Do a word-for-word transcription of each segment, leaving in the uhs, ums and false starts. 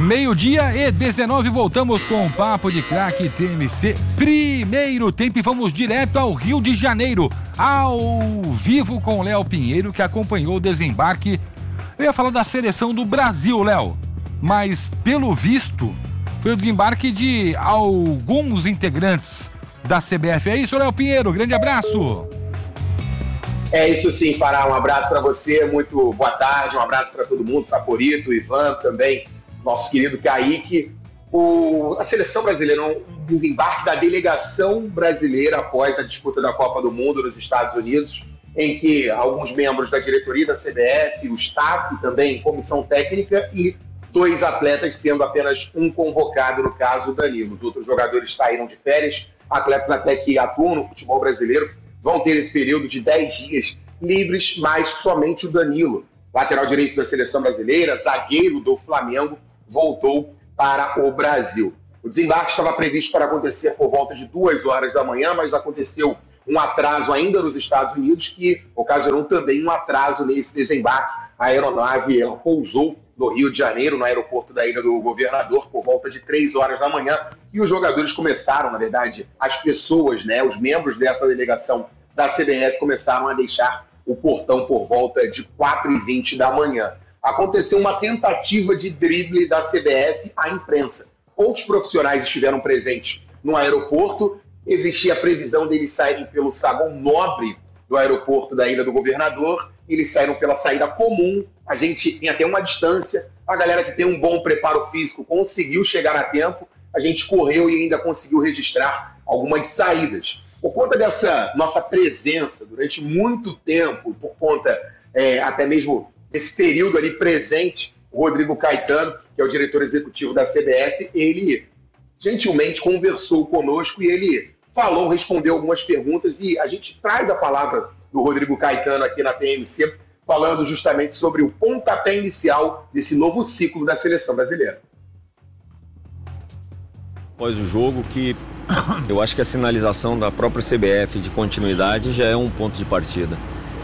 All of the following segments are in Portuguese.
Meio-dia e dezenove, voltamos com o Papo de Craque T M C. Primeiro tempo e vamos direto ao Rio de Janeiro, ao vivo com o Léo Pinheiro, que acompanhou o desembarque. Eu ia falar da seleção do Brasil, Léo, mas pelo visto foi o desembarque de alguns integrantes da C B F. É isso, Léo Pinheiro? Grande abraço. É isso sim, Pará. Um abraço para você, muito boa tarde, um abraço para todo mundo, Saporito, Ivan também. Nosso querido Kaique, o, a seleção brasileira, um desembarque da delegação brasileira após a disputa da Copa do Mundo nos Estados Unidos, em que alguns membros da diretoria da C B F, o staff também, comissão técnica e dois atletas, sendo apenas um convocado, no caso o Danilo. Os outros jogadores saíram de férias, atletas até que atuam no futebol brasileiro vão ter esse período de dez dias livres, mas somente o Danilo, lateral direito da seleção brasileira, zagueiro do Flamengo, voltou para o Brasil. O desembarque estava previsto para acontecer por volta de duas horas da manhã, mas aconteceu um atraso ainda nos Estados Unidos, que ocasionou também um atraso nesse desembarque. A aeronave ela pousou no Rio de Janeiro, no aeroporto da Ilha do Governador, por volta de três horas da manhã, e os jogadores começaram, na verdade, as pessoas, né, os membros dessa delegação da C B F começaram a deixar o portão por volta de quatro e vinte da manhã. Aconteceu uma tentativa de drible da C B F à imprensa. Poucos profissionais estiveram presentes no aeroporto. Existia a previsão deles saírem pelo saguão nobre do aeroporto da Ilha do Governador. Eles saíram pela saída comum. A gente tem até uma distância. A galera que tem um bom preparo físico conseguiu chegar a tempo. A gente correu e ainda conseguiu registrar algumas saídas. Por conta dessa nossa presença durante muito tempo, por conta é, até mesmo esse período ali presente, o Rodrigo Caetano, que é o diretor executivo da C B F, ele gentilmente conversou conosco e ele falou, respondeu algumas perguntas e a gente traz a palavra do Rodrigo Caetano aqui na T M C, falando justamente sobre o pontapé inicial desse novo ciclo da seleção brasileira. Após o jogo, que eu acho que a sinalização da própria C B F de continuidade já é um ponto de partida.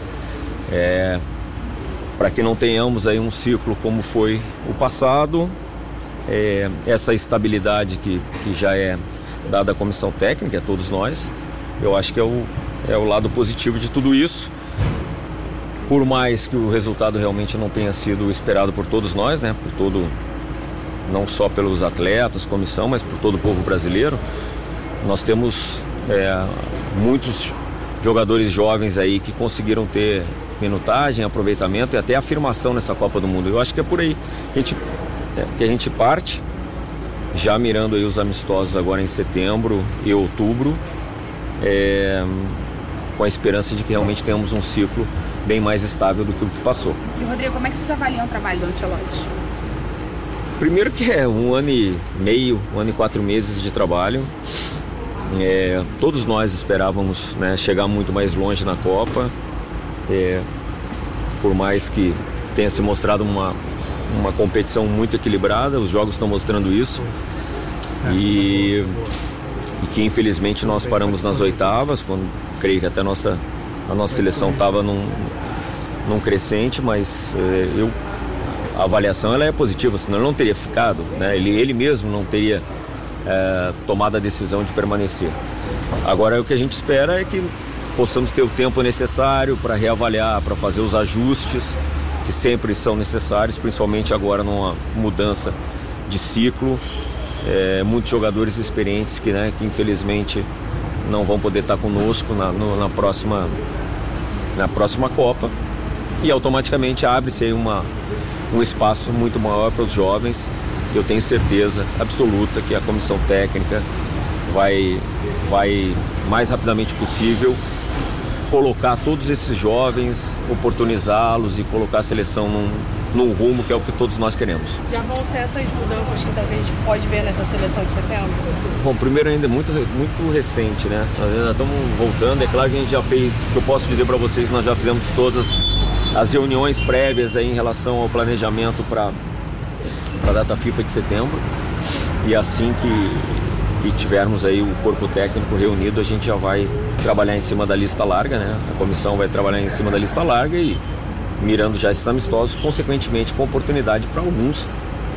É... Para que não tenhamos aí um ciclo como foi o passado, é, essa estabilidade que, que já é dada à comissão técnica, a todos nós, eu acho que é o, é o lado positivo de tudo isso. Por mais que o resultado realmente não tenha sido esperado por todos nós, né, por todo, não só pelos atletas, comissão, mas por todo o povo brasileiro, nós temos é, muitos jogadores jovens aí que conseguiram ter minutagem, aproveitamento e até afirmação nessa Copa do Mundo. Eu acho que é por aí que a gente, é, que a gente parte, já mirando aí os amistosos agora em setembro e outubro, é, com a esperança de que realmente tenhamos um ciclo bem mais estável do que o que passou. E Rodrigo, como é que vocês avaliam o trabalho do Ancelotti? Primeiro que é um ano e meio, um ano e quatro meses de trabalho. É, todos nós esperávamos, né, chegar muito mais longe na Copa. É, por mais que tenha se mostrado uma, uma competição muito equilibrada, os jogos estão mostrando isso e, e que infelizmente nós paramos nas oitavas, quando creio que até a nossa, a nossa seleção estava num, num crescente, mas é, eu, a avaliação ela é positiva, senão ele não teria ficado, né? ele, ele mesmo não teria é, tomado a decisão de permanecer. Agora o que a gente espera é que possamos ter o tempo necessário para reavaliar, para fazer os ajustes que sempre são necessários, principalmente agora numa mudança de ciclo. É, muitos jogadores experientes que, né, que infelizmente não vão poder estar conosco na, no, na, próxima, na próxima Copa, e automaticamente abre-se aí uma, um espaço muito maior para os jovens. Eu tenho certeza absoluta que a comissão técnica vai, vai mais rapidamente possível colocar todos esses jovens, oportunizá-los e colocar a seleção num, num rumo que é o que todos nós queremos. Já vão ser essas mudanças então, que a gente pode ver nessa seleção de setembro? Bom, primeiro ainda é muito, muito recente, né? Nós ainda estamos voltando. É claro que a gente já fez, o que eu posso dizer para vocês, nós já fizemos todas as reuniões prévias aí em relação ao planejamento para a data FIFA de setembro. E assim que que tivermos aí o corpo técnico reunido, a gente já vai trabalhar em cima da lista larga, né? A comissão vai trabalhar em cima da lista larga e mirando já esses amistosos, consequentemente com oportunidade para alguns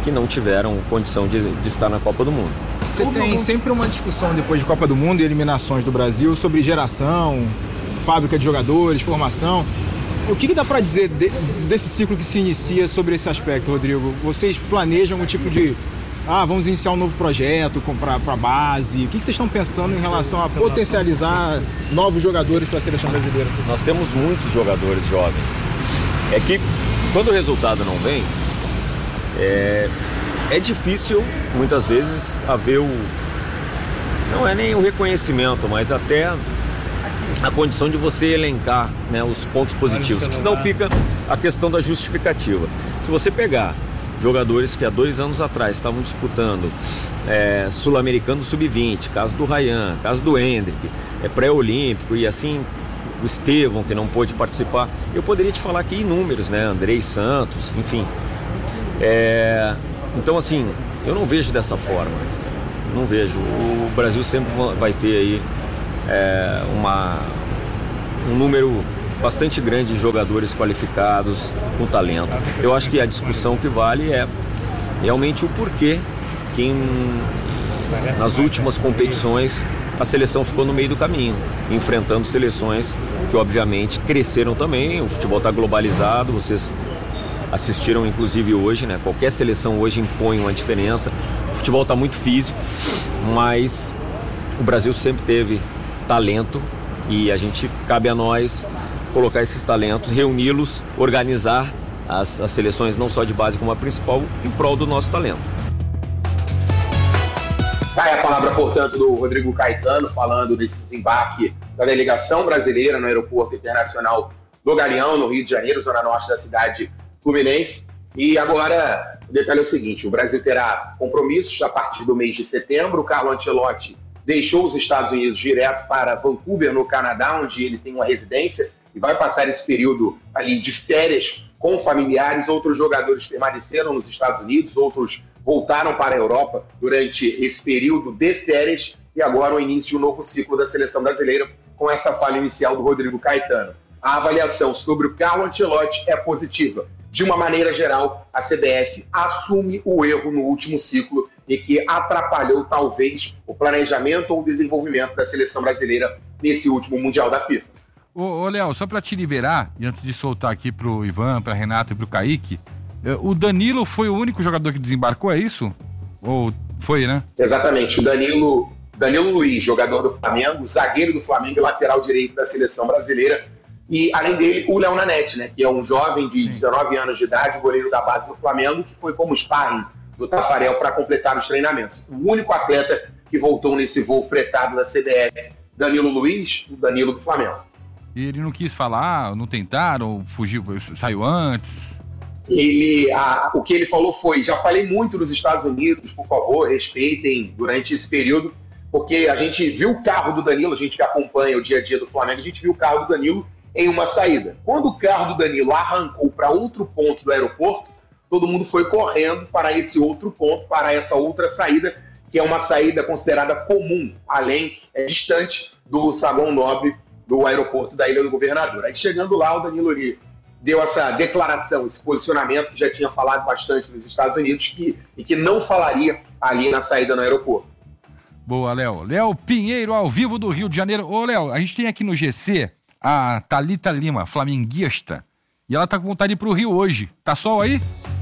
que não tiveram condição de, de estar na Copa do Mundo. Você tem sempre uma discussão depois de Copa do Mundo e eliminações do Brasil sobre geração, fábrica de jogadores, formação. O que, que dá para dizer de, desse ciclo que se inicia sobre esse aspecto, Rodrigo? Vocês planejam um tipo de... Ah, vamos iniciar um novo projeto para a base. O que, que vocês estão pensando em relação a potencializar novos jogadores para a seleção brasileira? Nós temos muitos jogadores jovens. É que quando o resultado não vem, é, é difícil muitas vezes haver o... Não é nem o reconhecimento, mas até a condição de você elencar, né, os pontos positivos. Porque senão fica a questão da justificativa. Se você pegar jogadores que há dois anos atrás estavam disputando é, Sul-Americano sub vinte, caso do Ryan, caso do Hendrick, é pré-olímpico e assim o Estevão, que não pôde participar, eu poderia te falar aqui inúmeros, né? Andrei Santos, enfim. É, então assim, eu não vejo dessa forma, não vejo. O Brasil sempre vai ter aí é, uma, um número bastante grande de jogadores qualificados, com talento. Eu acho que a discussão que vale é realmente o porquê que em, nas últimas competições a seleção ficou no meio do caminho, enfrentando seleções que obviamente cresceram também. O futebol está globalizado, vocês assistiram inclusive hoje, né? Qualquer seleção hoje impõe uma diferença. O futebol está muito físico, mas o Brasil sempre teve talento e a gente, cabe a nós colocar esses talentos, reuni-los, organizar as, as seleções não só de base como a principal em prol do nosso talento. Tá aí a palavra, portanto, do Rodrigo Caetano, falando desse desembarque da delegação brasileira no Aeroporto Internacional do Galeão, no Rio de Janeiro, zona norte da cidade fluminense. E agora, o detalhe é o seguinte: o Brasil terá compromissos a partir do mês de setembro. O Carlo Ancelotti deixou os Estados Unidos direto para Vancouver, no Canadá, onde ele tem uma residência, e vai passar esse período ali de férias com familiares. Outros jogadores permaneceram nos Estados Unidos, outros voltaram para a Europa durante esse período de férias, e agora o início de um novo ciclo da seleção brasileira com essa fala inicial do Rodrigo Caetano. A avaliação sobre o Carlo Ancelotti é positiva. De uma maneira geral, a C B F assume o erro no último ciclo e que atrapalhou talvez o planejamento ou o desenvolvimento da seleção brasileira nesse último Mundial da FIFA. Ô, ô Léo, só para te liberar, e antes de soltar aqui pro Ivan, pra Renata e pro Kaique, o Danilo foi o único jogador que desembarcou, é isso? Ou foi, né? Exatamente, o Danilo, Danilo Luiz, jogador do Flamengo, zagueiro do Flamengo e lateral direito da seleção brasileira. E, além dele, o Léo Nanete, né, que é um jovem de dezenove anos de idade, goleiro da base do Flamengo, que foi como sparring do Tafarel para completar os treinamentos. O único atleta que voltou nesse voo fretado da C B F, Danilo Luiz, o Danilo do Flamengo. E ele não quis falar, não tentaram, fugiu, saiu antes? Ele, a, o que ele falou foi: já falei muito nos Estados Unidos, por favor, respeitem durante esse período, porque a gente viu o carro do Danilo, a gente que acompanha o dia a dia do Flamengo, a gente viu o carro do Danilo em uma saída. Quando o carro do Danilo arrancou para outro ponto do aeroporto, todo mundo foi correndo para esse outro ponto, para essa outra saída, que é uma saída considerada comum, além, é distante do saguão nobre do aeroporto da Ilha do Governador. Aí, chegando lá, o Danilo ali deu essa declaração, esse posicionamento que já tinha falado bastante nos Estados Unidos, que, e que não falaria ali na saída no aeroporto. Boa, Léo. Léo Pinheiro, ao vivo do Rio de Janeiro. Ô, Léo, a gente tem aqui no G C a Thalita Lima, flamenguista, e ela tá com vontade de ir pro Rio hoje. Tá sol aí?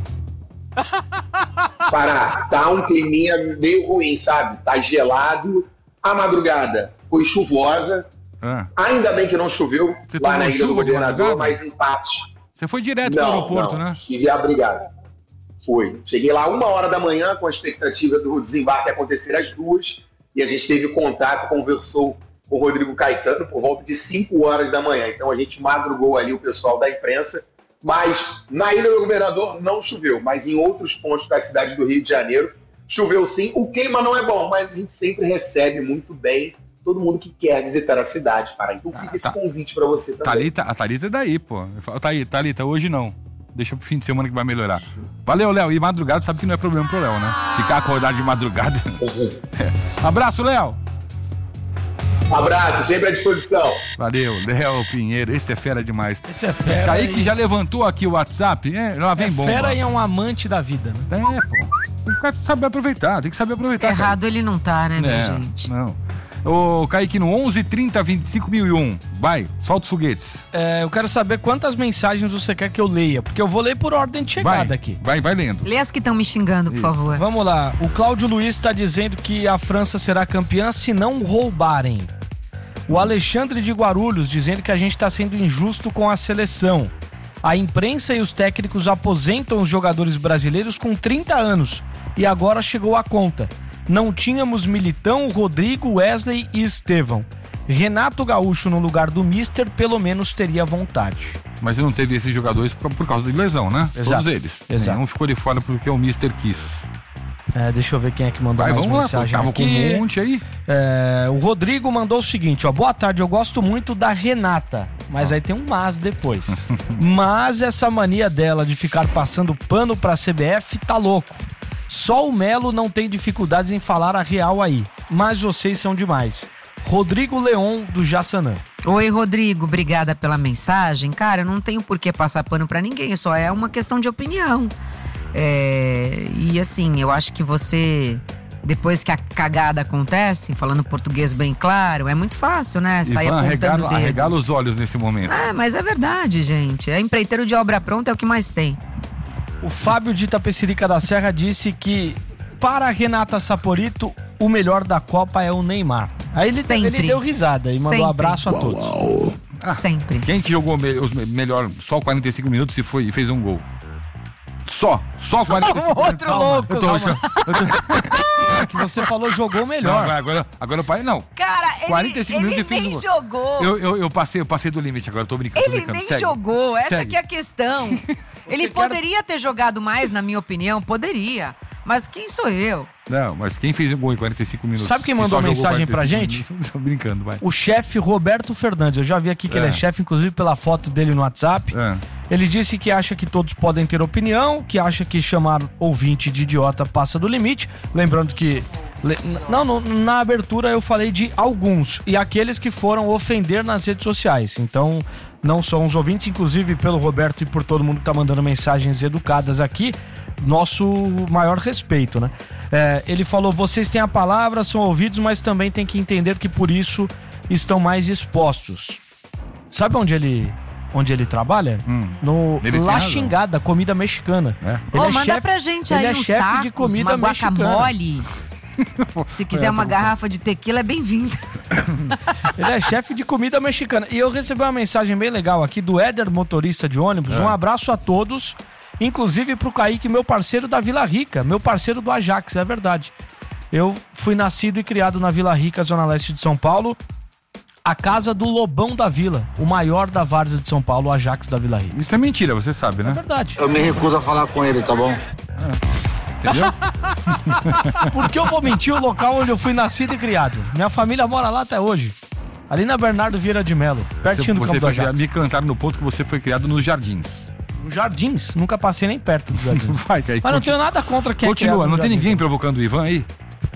Pará, tá um climinha meio ruim, sabe? Tá gelado. A madrugada foi chuvosa. Ah. Ainda bem que não choveu lá na Ilha do Governador, mas empate. Você foi direto não, pro aeroporto, não, né? Estive abrigado. Foi. Cheguei lá uma hora da manhã com a expectativa do desembarque acontecer às duas, e a gente teve contato, conversou com o Rodrigo Caetano por volta de cinco horas da manhã. Então a gente madrugou ali o pessoal da imprensa, mas na Ilha do Governador não choveu, mas em outros pontos da cidade do Rio de Janeiro choveu sim. O clima não é bom, mas a gente sempre recebe muito bem todo mundo que quer visitar a cidade, para. Então fica ah, esse tá. convite para você também. Thalita, a Thalita é daí, pô. Thalita, Thalita, hoje não. Deixa pro fim de semana que vai melhorar. Valeu, Léo. E madrugada sabe que não é problema pro Léo, né? Ficar acordado de madrugada. Uhum. É. Abraço, Léo. Abraço, sempre à disposição. Valeu, Léo Pinheiro. Esse é fera demais. Esse é fera. Kaique e... já levantou aqui o WhatsApp. É, lá vem é bomba. Fera e é um amante da vida, né? É, pô. O cara sabe aproveitar, tem que saber aproveitar. Errado cara. ele não tá, né, minha É, gente? não. Ô, Kaique, no onze, trinta, vinte e cinco mil e um. Vai, solta os foguetes. É, eu quero saber quantas mensagens você quer que eu leia, porque eu vou ler por ordem de chegada Vai, aqui. vai, vai lendo. Lê as que estão me xingando, por Isso. favor. Vamos lá. O Cláudio Luiz está dizendo que a França será campeã se não roubarem. O Alexandre de Guarulhos dizendo que a gente está sendo injusto com a seleção. A imprensa e os técnicos aposentam os jogadores brasileiros com trinta anos e agora chegou a conta. Não tínhamos Militão, Rodrigo, Wesley e Estevão. Renato Gaúcho no lugar do Mister pelo menos teria vontade. Mas ele não teve esses jogadores por, por causa de lesão, né? Exato. Todos eles. Exato. Nenhum ficou de fora porque o Mister quis. É, deixa eu ver quem é que mandou Vai, mais vamos mensagem lá, tava aqui. com um monte aí. É, o Rodrigo mandou o seguinte, ó. Boa tarde, eu gosto muito da Renata. Mas aí tem um mas depois. Mas essa mania dela de ficar passando pano pra C B F tá louco. Só o Melo não tem dificuldades em falar a real aí. Mas vocês são demais. Rodrigo Leon, do Jaçanã. Oi, Rodrigo, obrigada pela mensagem. Cara, eu não tenho por que passar pano pra ninguém, só é uma questão de opinião. É, e assim, eu acho que você, depois que a cagada acontece, falando português bem claro, é muito fácil, né? Sair Ivan, apontando arregala, o dedo. arregala os olhos nesse momento. É, mas é verdade, gente. É empreiteiro de obra pronta, é o que mais tem. O Fábio de Itapecerica da Serra disse que para a Renata Saporito, o melhor da Copa é o Neymar. Aí ele, Sempre. ele deu risada e mandou Sempre. um abraço a todos. Ah, Sempre. Quem que jogou me- os me- melhor só quarenta e cinco minutos e foi e fez um gol? Só, só quarenta e cinco Outro minutos. louco, Eu tô, calma. eu tô- É que você falou jogou Não, melhor. vai, agora, agora o pai não. Cara, quarenta e cinco minutos e fez nem um gol. jogou. Eu, eu, eu passei, eu passei do limite agora, eu tô brincando. tô Ele brincando. nem Segue. jogou, essa Segue. que é a questão. Ele quer- poderia ter jogado mais, na minha opinião, poderia. Mas quem sou eu? Não, mas quem fez um gol em quarenta e cinco minutos? Sabe quem e mandou só jogou mensagem pra quarenta e cinco gente? minutos? Tô brincando, vai. O chefe Roberto Fernandes, eu já vi aqui que É. ele é chefe, inclusive pela foto dele no WhatsApp. É. Ele disse que acha que todos podem ter opinião, que acha que chamar ouvinte de idiota passa do limite. Lembrando que... le- Não, no- na abertura eu falei de alguns. E aqueles que foram ofender nas redes sociais. Então, não são os ouvintes, inclusive pelo Roberto e por todo mundo que tá mandando mensagens educadas aqui. Nosso maior respeito, né? É, ele falou, vocês têm a palavra, são ouvidos, mas também tem que entender que por isso estão mais expostos. Sabe onde ele... Onde ele trabalha? Hum. No Ele tem La razão. Xingada, comida mexicana. É. Ele Ô, é manda chefe- pra gente ele aí é uns chefe tacos, de comida uma mexicana. guacamole. Se quiser uma garrafa de tequila, é bem-vindo. Ele é chefe de comida mexicana. E eu recebi uma mensagem bem legal aqui do Éder, motorista de ônibus. É. Um abraço a todos, inclusive pro Kaique, meu parceiro da Vila Rica, meu parceiro do Ajax, é verdade. Eu fui nascido e criado na Vila Rica, zona leste de São Paulo. A casa do Lobão da Vila, o maior da várzea de São Paulo, o Ajax da Vila Rica. Isso é mentira, você sabe, né? É verdade. Eu me recuso a falar com ele, tá bom? Entendeu? Porque eu vou mentir o local onde eu fui nascido e criado. Minha família mora lá até hoje. Ali na Bernardo Vieira de Melo, pertinho do você campo do foi criado, Ajax. me cantaram no ponto que você foi criado nos jardins. Nos Jardins, nunca passei nem perto dos Jardins. Vai, Kaique. Mas não continua. tenho nada contra quem Continua, é criado não nos tem Jardins. ninguém provocando o Ivan aí?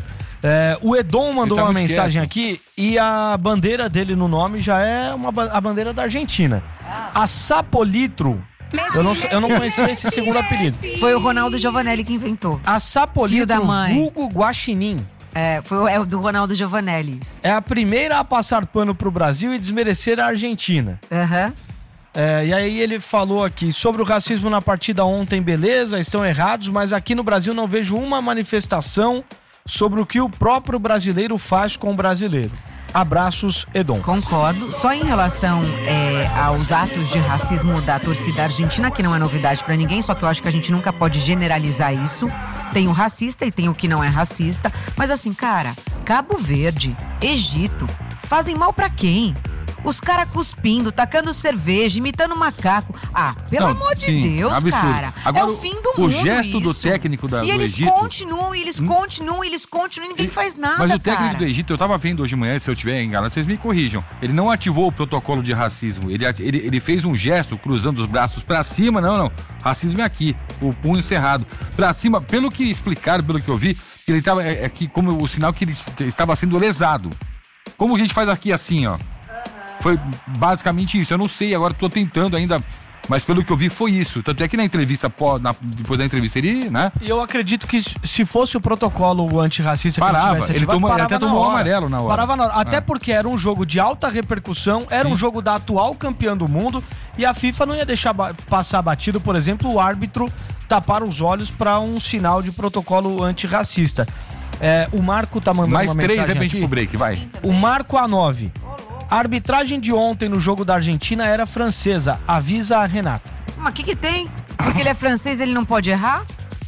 É, o Edom mandou Ele tá uma muito mensagem quieto. aqui e a bandeira dele no nome já é uma, ba- a bandeira da Argentina. A Sapolitro. Eu não, eu não conhecia esse segundo apelido. Foi o Ronaldo Giovanelli que inventou. A Filho Sapolitro da mãe. vulgo Guaxinim. É, foi o, é o do Ronaldo Giovanelli. isso. É a primeira a passar pano pro Brasil e desmerecer a Argentina. Aham. É, e aí ele falou aqui sobre o racismo na partida ontem, beleza, estão errados, mas aqui no Brasil não vejo uma manifestação sobre o que o próprio brasileiro faz com o brasileiro. Abraços, Edom. Concordo. Só em relação é, aos atos de racismo da torcida argentina, que não é novidade pra ninguém, só que eu acho que a gente nunca pode generalizar isso. Tem o racista e tem o que não é racista. Mas assim, cara, Cabo Verde, Egito, fazem mal pra quem? Os caras cuspindo, tacando cerveja, imitando macaco. Ah, pelo Não, amor de sim, Deus, absurdo. cara. Agora, é o fim do o mundo gesto do isso. técnico da- E do eles Egito- continuam, e eles continuam, e eles continuam, e ninguém faz nada, Mas o técnico cara. do Egito, eu tava vendo hoje de manhã, se eu tiver enganado, vocês me corrijam. Ele não ativou o protocolo de racismo. Ele, ele, ele fez um gesto cruzando os braços pra cima. Não, não. Racismo é aqui. O punho cerrado. Pra cima, pelo que explicaram, pelo que eu vi, ele tava é, aqui como o sinal que ele estava sendo lesado. Como a gente faz aqui assim, ó. Foi basicamente isso. Eu não sei, agora tô tentando ainda Mas pelo que eu vi foi isso. Tanto é que na entrevista, na, depois da entrevista ele, né? E eu acredito que se fosse o protocolo antirracista que parava. ele tivesse Ele, ativado, toma, parava ele até na tomou hora. um amarelo na hora. Parava na hora. Até é. porque era um jogo de alta repercussão, era Sim. um jogo da atual campeã do mundo e a FIFA não ia deixar ba- passar batido, por exemplo, o árbitro tapar os olhos para um sinal de protocolo antirracista. É, o Marco tá mandando Mais uma três, mensagem repente, aqui. pro break, vai. O Marco A nove. A arbitragem de ontem no jogo da Argentina era francesa. Avisa a Renata. Mas o que que tem? Porque ele é francês, ele não pode errar?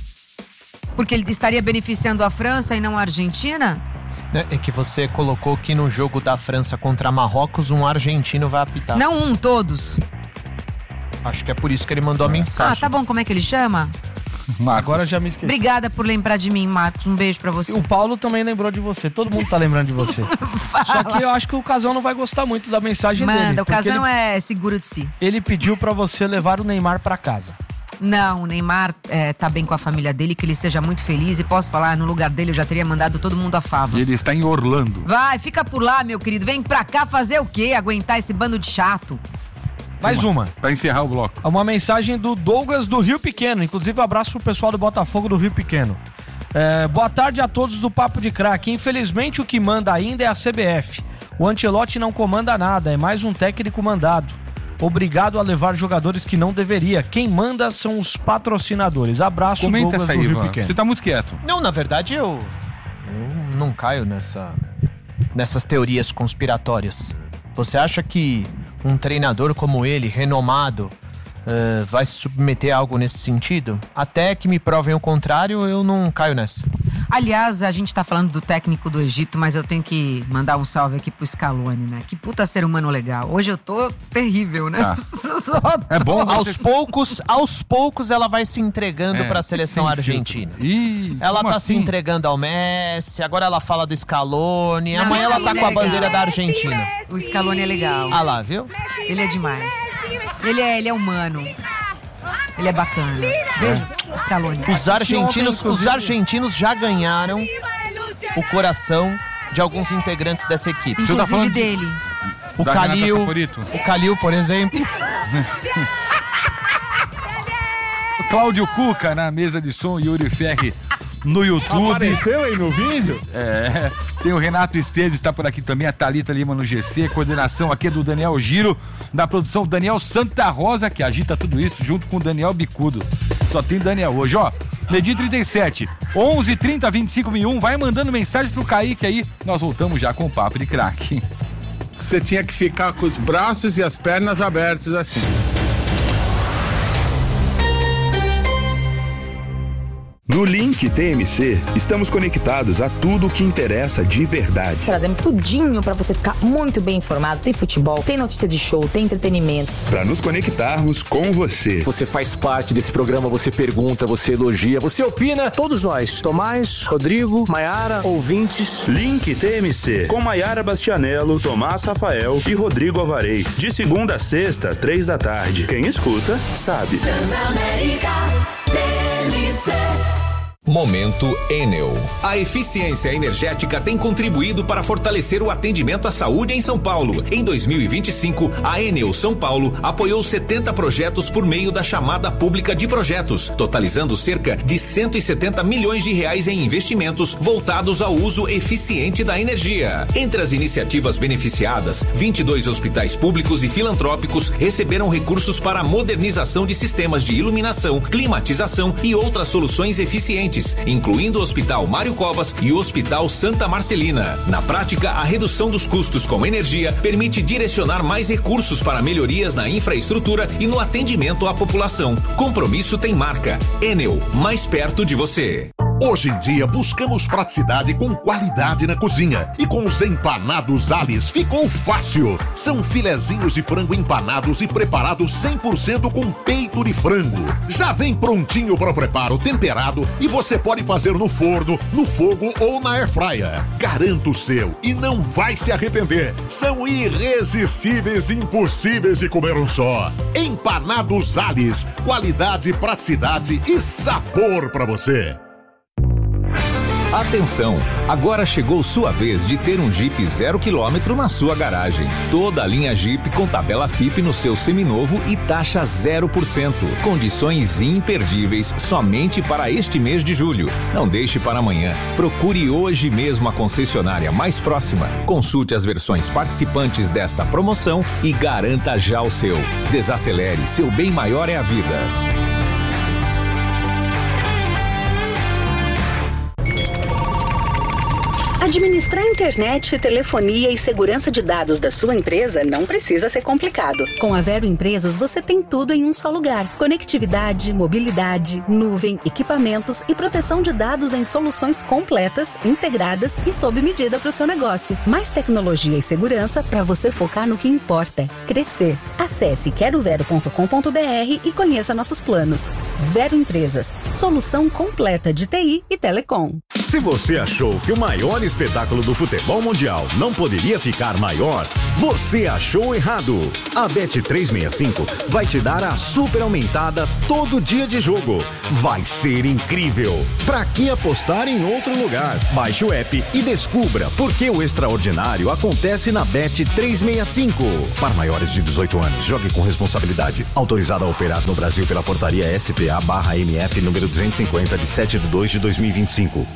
Porque ele estaria beneficiando a França e não a Argentina? É que você colocou que no jogo da França contra Marrocos, um argentino vai apitar. Não um, todos. Acho que é por isso que ele mandou a mensagem. Ah, tá bom. Como é que ele chama? Marcos. Agora já me esqueci. Obrigada por lembrar de mim, Marcos. Um beijo pra você. E o Paulo também lembrou de você. Todo mundo tá lembrando de você. Só que eu acho que o Casão não vai gostar muito da mensagem Manda, dele. Manda, o Casão ele, é seguro de si. Ele pediu pra você levar o Neymar pra casa. Não, o Neymar é, tá bem com a família dele, que ele seja muito feliz. E posso falar, no lugar dele eu já teria mandado todo mundo a favas. E ele está em Orlando. Vai, fica por lá, meu querido. Vem pra cá fazer o quê? Aguentar esse bando de chato. Mais uma. Pra encerrar o bloco. Uma mensagem do Douglas do Rio Pequeno. Inclusive, um abraço pro pessoal do Botafogo do Rio Pequeno. É, boa tarde a todos do Papo de Craque. Infelizmente, o que manda ainda é a C B F. O Ancelotti não comanda nada, é mais um técnico mandado. Obrigado a levar jogadores que não deveria. Quem manda são os patrocinadores. Abraço, Comenta Douglas essa aí, do Rio Ivan. Pequeno. Você tá muito quieto. Não, na verdade, eu, eu não caio nessa, nessas teorias conspiratórias. Você acha que um treinador como ele, renomado, uh, vai se submeter a algo nesse sentido? Até que me provem o contrário, eu não caio nessa. Aliás, a gente tá falando do técnico do Egito, mas eu tenho que mandar um salve aqui pro Scaloni, né? Que puta ser humano legal. Hoje eu tô terrível, né? Ah. Só tô... É bom você... Aos poucos, aos poucos ela vai se entregando é, pra seleção argentina. Ih, ela tá assim? se entregando ao Messi, agora ela fala do Scaloni, Não, amanhã ela tá ele com é a bandeira legal. da Argentina. O Scaloni é legal. Ah lá, viu? Ele é demais. Ele é, ele é humano. Ele é bacana. Veja, Scaloni. Os argentinos, os argentinos já ganharam o coração de alguns integrantes dessa equipe. Inclusive tá falando dele. O da Calil, Renata o Calil, por exemplo. O Cláudio Cuca na mesa de som, Yuri Ferri no YouTube. Apareceu aí no vídeo? É, tem o Renato Esteves, está por aqui também, a Thalita Lima no G C, coordenação aqui é do Daniel Giro, da produção o Daniel Santa Rosa, que agita tudo isso, junto com o Daniel Bicudo. Só tem Daniel hoje, ó. Medir trinta e sete, onze, trinta, vinte e cinco mil e um, vai mandando mensagem pro Kaique aí, nós voltamos já com o Papo de Craque. Você tinha que ficar com os braços e as pernas abertos assim. No Link T M C, estamos conectados a tudo o que interessa de verdade. Trazemos tudinho para você ficar muito bem informado. Tem futebol, tem notícia de show, tem entretenimento. Para nos conectarmos com você. Você faz parte desse programa, você pergunta, você elogia, você opina. Todos nós, Tomás, Rodrigo, Maiara, ouvintes. Link T M C, com Maiara Bastianello, Tomás Rafael e Rodrigo Alvarez. De segunda a sexta, três da tarde. Quem escuta, sabe. Transamérica T M C. Momento Enel. A eficiência energética tem contribuído para fortalecer o atendimento à saúde em São Paulo. Em dois mil e vinte e cinco, a Enel São Paulo apoiou setenta projetos por meio da chamada pública de projetos, totalizando cerca de cento e setenta milhões de reais em investimentos voltados ao uso eficiente da energia. Entre as iniciativas beneficiadas, vinte e dois hospitais públicos e filantrópicos receberam recursos para a modernização de sistemas de iluminação, climatização e outras soluções eficientes, incluindo o Hospital Mário Covas e o Hospital Santa Marcelina. Na prática, a redução dos custos com energia permite direcionar mais recursos para melhorias na infraestrutura e no atendimento à população. Compromisso tem marca. Enel, mais perto de você. Hoje em dia buscamos praticidade com qualidade na cozinha. E com os empanados Alice ficou fácil. São filezinhos de frango empanados e preparados cem por cento com peito de frango. Já vem prontinho para o preparo, temperado, e você pode fazer no forno, no fogo ou na airfryer. Garanto o seu e não vai se arrepender. São irresistíveis e impossíveis de comer um só. Empanados Alice, qualidade, praticidade e sabor para você. Atenção! Agora chegou sua vez de ter um Jeep zero quilômetro na sua garagem. Toda a linha Jeep com tabela F I P no seu seminovo e taxa zero por cento. Condições imperdíveis somente para este mês de julho. Não deixe para amanhã. Procure hoje mesmo a concessionária mais próxima. Consulte as versões participantes desta promoção e garanta já o seu. Desacelere, seu bem maior é a vida. Administrar internet, telefonia e segurança de dados da sua empresa não precisa ser complicado. Com a Vero Empresas, você tem tudo em um só lugar. Conectividade, mobilidade, nuvem, equipamentos e proteção de dados em soluções completas, integradas e sob medida para o seu negócio. Mais tecnologia e segurança para você focar no que importa: crescer. Acesse quero vero ponto com ponto b r e conheça nossos planos. Vero Empresas, solução completa de T I e telecom. Se você achou que o maior espetáculo do futebol mundial não poderia ficar maior, você achou errado. A Bet trezentos e sessenta e cinco vai te dar a super aumentada todo dia de jogo. Vai ser incrível. Pra que apostar em outro lugar? Baixe o app e descubra por que o extraordinário acontece na Bet trezentos e sessenta e cinco. Para maiores de dezoito anos, jogue com responsabilidade. Autorizado a operar no Brasil pela portaria S P A barra M F número duzentos e cinquenta de sete de dois de dois mil e vinte e cinco.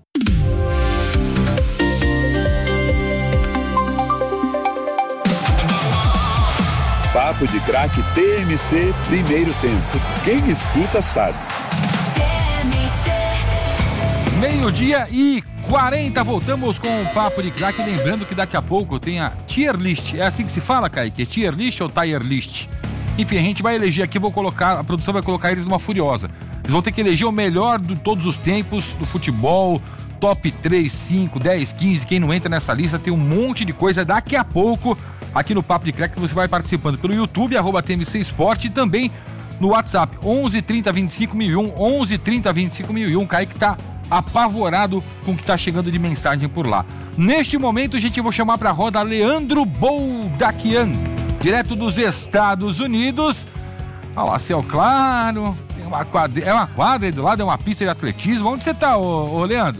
Papo de Craque T M C, primeiro tempo. Quem escuta sabe. Meio-dia e quarenta, voltamos com o Papo de Craque. Lembrando que daqui a pouco tem a tier list. É assim que se fala, Kaique? É tier list ou tier list? Enfim, a gente vai eleger aqui, vou colocar, a produção vai colocar eles numa furiosa. Eles vão ter que eleger o melhor de todos os tempos do futebol, top três, cinco, dez, quinze. Quem não entra nessa lista tem um monte de coisa. Daqui a pouco, aqui no Papo de Craque, você vai participando pelo YouTube, arroba T M C Esporte, e também no WhatsApp, onze, trinta, vinte e cinco mil e um, onze, trinta, vinte e cinco mil e um. Kaique tá apavorado com o que tá chegando de mensagem por lá. Neste momento, gente, eu vou chamar pra roda Leandro Boldaquian, direto dos Estados Unidos. Olha lá, céu claro, tem uma quadra, é uma quadra aí do lado, é uma pista de atletismo. Onde você tá, ô, ô Leandro?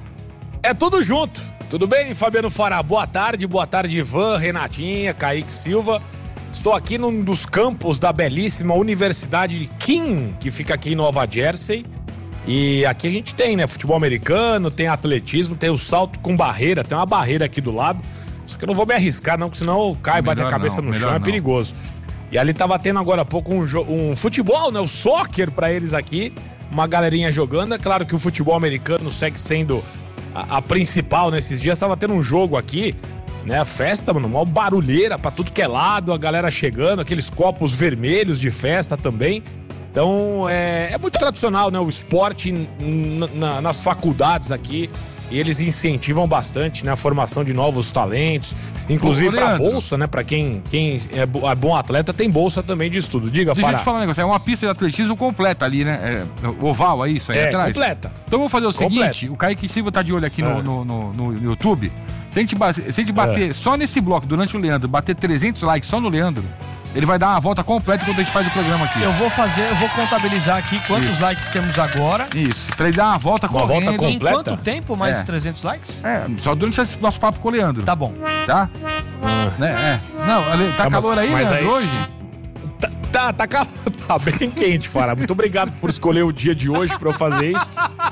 É tudo junto. Tudo bem, Fabiano Fará? Boa tarde, boa tarde, Ivan, Renatinha, Kaique Silva. Estou aqui num dos campos da belíssima Universidade de King, que fica aqui em Nova Jersey. E aqui a gente tem, né, futebol americano, tem atletismo, tem o salto com barreira, tem uma barreira aqui do lado. Só que eu não vou me arriscar não, porque senão cai, bate a cabeça não, no chão, é perigoso. E ali tava tendo agora há pouco um, um futebol, né, o soccer pra eles aqui, uma galerinha jogando. É claro que o futebol americano segue sendo a, a principal nesses dias. Tava tendo um jogo aqui, né, festa, mano, uma barulheira pra tudo que é lado, a galera chegando, aqueles copos vermelhos de festa também. Então, é, é muito tradicional, né, o esporte n- n- nas faculdades aqui, e eles incentivam bastante, né, a formação de novos talentos, inclusive para bolsa, né, para quem, quem é bom atleta, tem bolsa também de estudo. Diga, Deixa Fará. eu te falar um negócio, é uma pista de atletismo completa ali, né, é, oval, é isso aí é, atrás? completa. Então vamos fazer o completa. seguinte, o Kaique Silva tá de olho aqui é. no, no, no, no YouTube. Se a gente, base, se a gente bater é. só nesse bloco, durante o Leandro, bater trezentos likes só no Leandro, ele vai dar uma volta completa enquanto a gente faz o programa aqui. Eu vou fazer, eu vou contabilizar aqui quantos Isso. likes temos agora. Isso, pra ele dar uma volta uma correndo. volta completa? Em quanto tempo mais é. trezentos likes? É, só durante esse nosso papo com o Leandro. Tá bom. Tá? Ah. Né, é. Não, tá tá calor aí, Leandro, aí... hoje? Tá, tá, tá, calor, tá bem quente, Fará. Muito obrigado por escolher o dia de hoje pra eu fazer isso.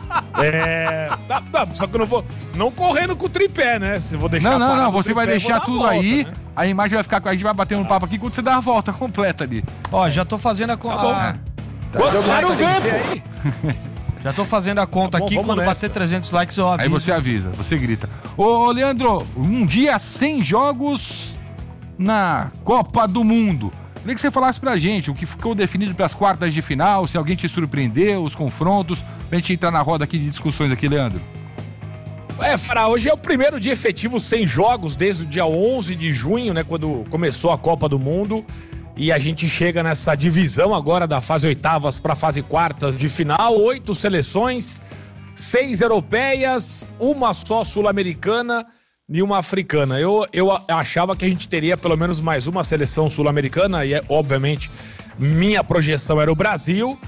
É. Tá, tá, só que eu não vou. Não correndo com o tripé, né? Se eu vou deixar. Não, não, não. Você tripé, vai deixar tudo volta, aí. Né? A imagem vai ficar com a gente, vai bater um papo aqui quando você dá a volta completa ali. Ó, já tô fazendo a conta. Tá bom. Quantos likes tem que ser aí? Já tô fazendo a conta tá bom, aqui, quando nessa. bater trezentos likes eu aviso. Aí você avisa, você grita. Ô, ô Leandro, um dia sem jogos na Copa do Mundo. Queria que você falasse pra gente o que ficou definido pras quartas de final, se alguém te surpreendeu, os confrontos, pra gente entrar na roda aqui de discussões aqui, Leandro. É, Fará, hoje é o primeiro dia efetivo sem jogos desde o dia onze de junho, né, quando começou a Copa do Mundo. E a gente chega nessa divisão agora da fase oitavas para fase quartas de final. Oito seleções, seis europeias, uma só sul-americana e uma africana. Eu, eu achava que a gente teria pelo menos mais uma seleção sul-americana e, obviamente, minha projeção era o Brasil.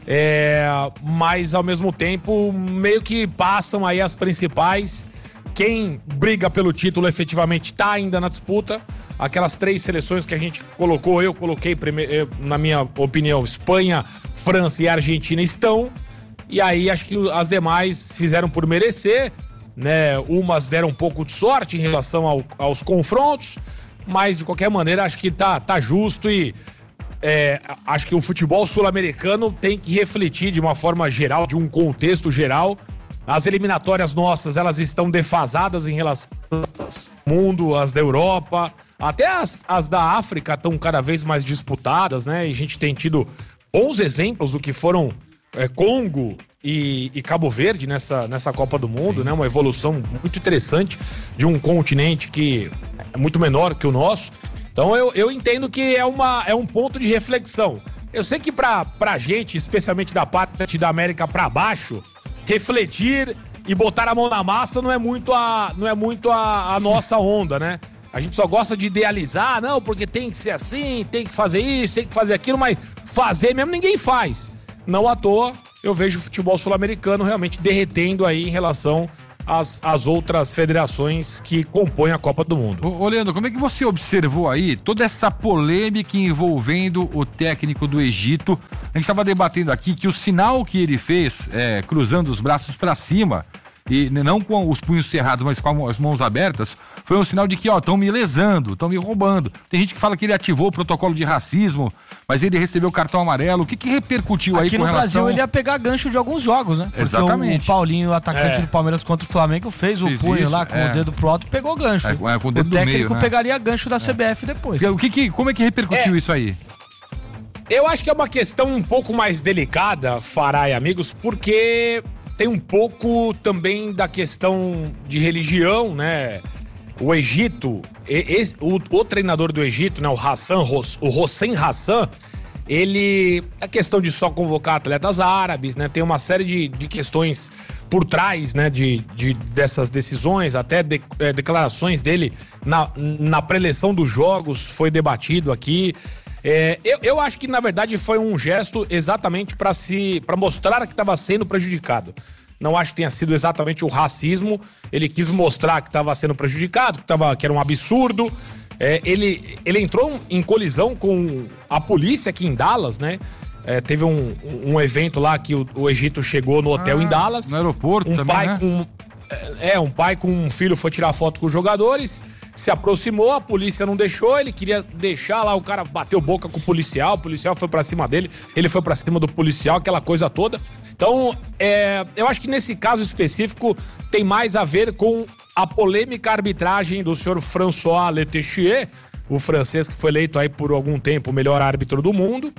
É, mas ao mesmo tempo, meio que passam aí as principais. Quem briga pelo título efetivamente tá ainda na disputa. Aquelas três seleções que a gente colocou, eu coloquei, na minha opinião, Espanha, França e Argentina estão. E aí acho que as demais fizeram por merecer, né? Umas deram um pouco de sorte em relação ao, aos confrontos, mas de qualquer maneira acho que tá, tá justo e é, acho que o futebol sul-americano tem que refletir de uma forma geral, de um contexto geral. As eliminatórias nossas, elas estão defasadas em relação ao mundo, as da Europa, até as, as da África estão cada vez mais disputadas, né? E a gente tem tido bons exemplos do que foram é, Congo e, e Cabo Verde nessa, nessa Copa do Mundo, né? Uma evolução muito interessante de um continente que é muito menor que o nosso. Então eu, eu entendo que é, uma, é um ponto de reflexão. Eu sei que pra, pra gente, especialmente da parte da América pra baixo, refletir e botar a mão na massa não é muito a, não é muito a, a nossa onda, né? A gente só gosta de idealizar, não, porque tem que ser assim, tem que fazer isso, tem que fazer aquilo, mas fazer mesmo ninguém faz. Não à toa, eu vejo o futebol sul-americano realmente derretendo aí em relação às, às outras federações que compõem a Copa do Mundo. Ô, ô Leandro, como é que você observou aí toda essa polêmica envolvendo o técnico do Egito? A gente estava debatendo aqui que o sinal que ele fez, é, cruzando os braços para cima, e não com os punhos cerrados, mas com as mãos abertas, foi um sinal de que, ó, estão me lesando, estão me roubando. Tem gente que fala que ele ativou o protocolo de racismo, mas ele recebeu cartão amarelo. O que que repercutiu aí Aqui com no relação... Brasil ele ia pegar gancho de alguns jogos, né? Porque Exatamente. O, o Paulinho, o atacante É. do Palmeiras contra o Flamengo, fez o Fez punho isso, lá com é. o dedo pro alto e pegou gancho. É, é, com o dedo o do técnico meio, né? pegaria gancho da C B F depois. O que que, como é que repercutiu É. isso aí? Eu acho que é uma questão um pouco mais delicada, Fará e amigos, porque tem um pouco também da questão de religião, né? O Egito, e- esse- o, o treinador do Egito, né? O Hassan, Ros- o Hossein Hassan, ele... A questão de só convocar atletas árabes, né? Tem uma série de, de questões por trás, né? De, de, dessas decisões, até de- eh, declarações dele na, na preleção dos jogos, foi debatido aqui. É, eu, eu acho que, na verdade, foi um gesto exatamente para se, para mostrar que estava sendo prejudicado. Não acho que tenha sido exatamente o racismo. Ele quis mostrar que estava sendo prejudicado, que, tava, que era um absurdo. É, ele, ele entrou em colisão com a polícia aqui em Dallas, né? É, teve um, um evento lá que o, o Egito chegou no hotel Ah, em Dallas. no aeroporto um também, pai né? com É, um pai com um filho foi tirar foto com os jogadores, se aproximou, a polícia não deixou, ele queria deixar lá, o cara bateu boca com o policial, o policial foi pra cima dele, ele foi pra cima do policial, aquela coisa toda. Então, é, eu acho que nesse caso específico tem mais a ver com a polêmica arbitragem do senhor François Letechier, o francês que foi eleito aí por algum tempo o melhor árbitro do mundo,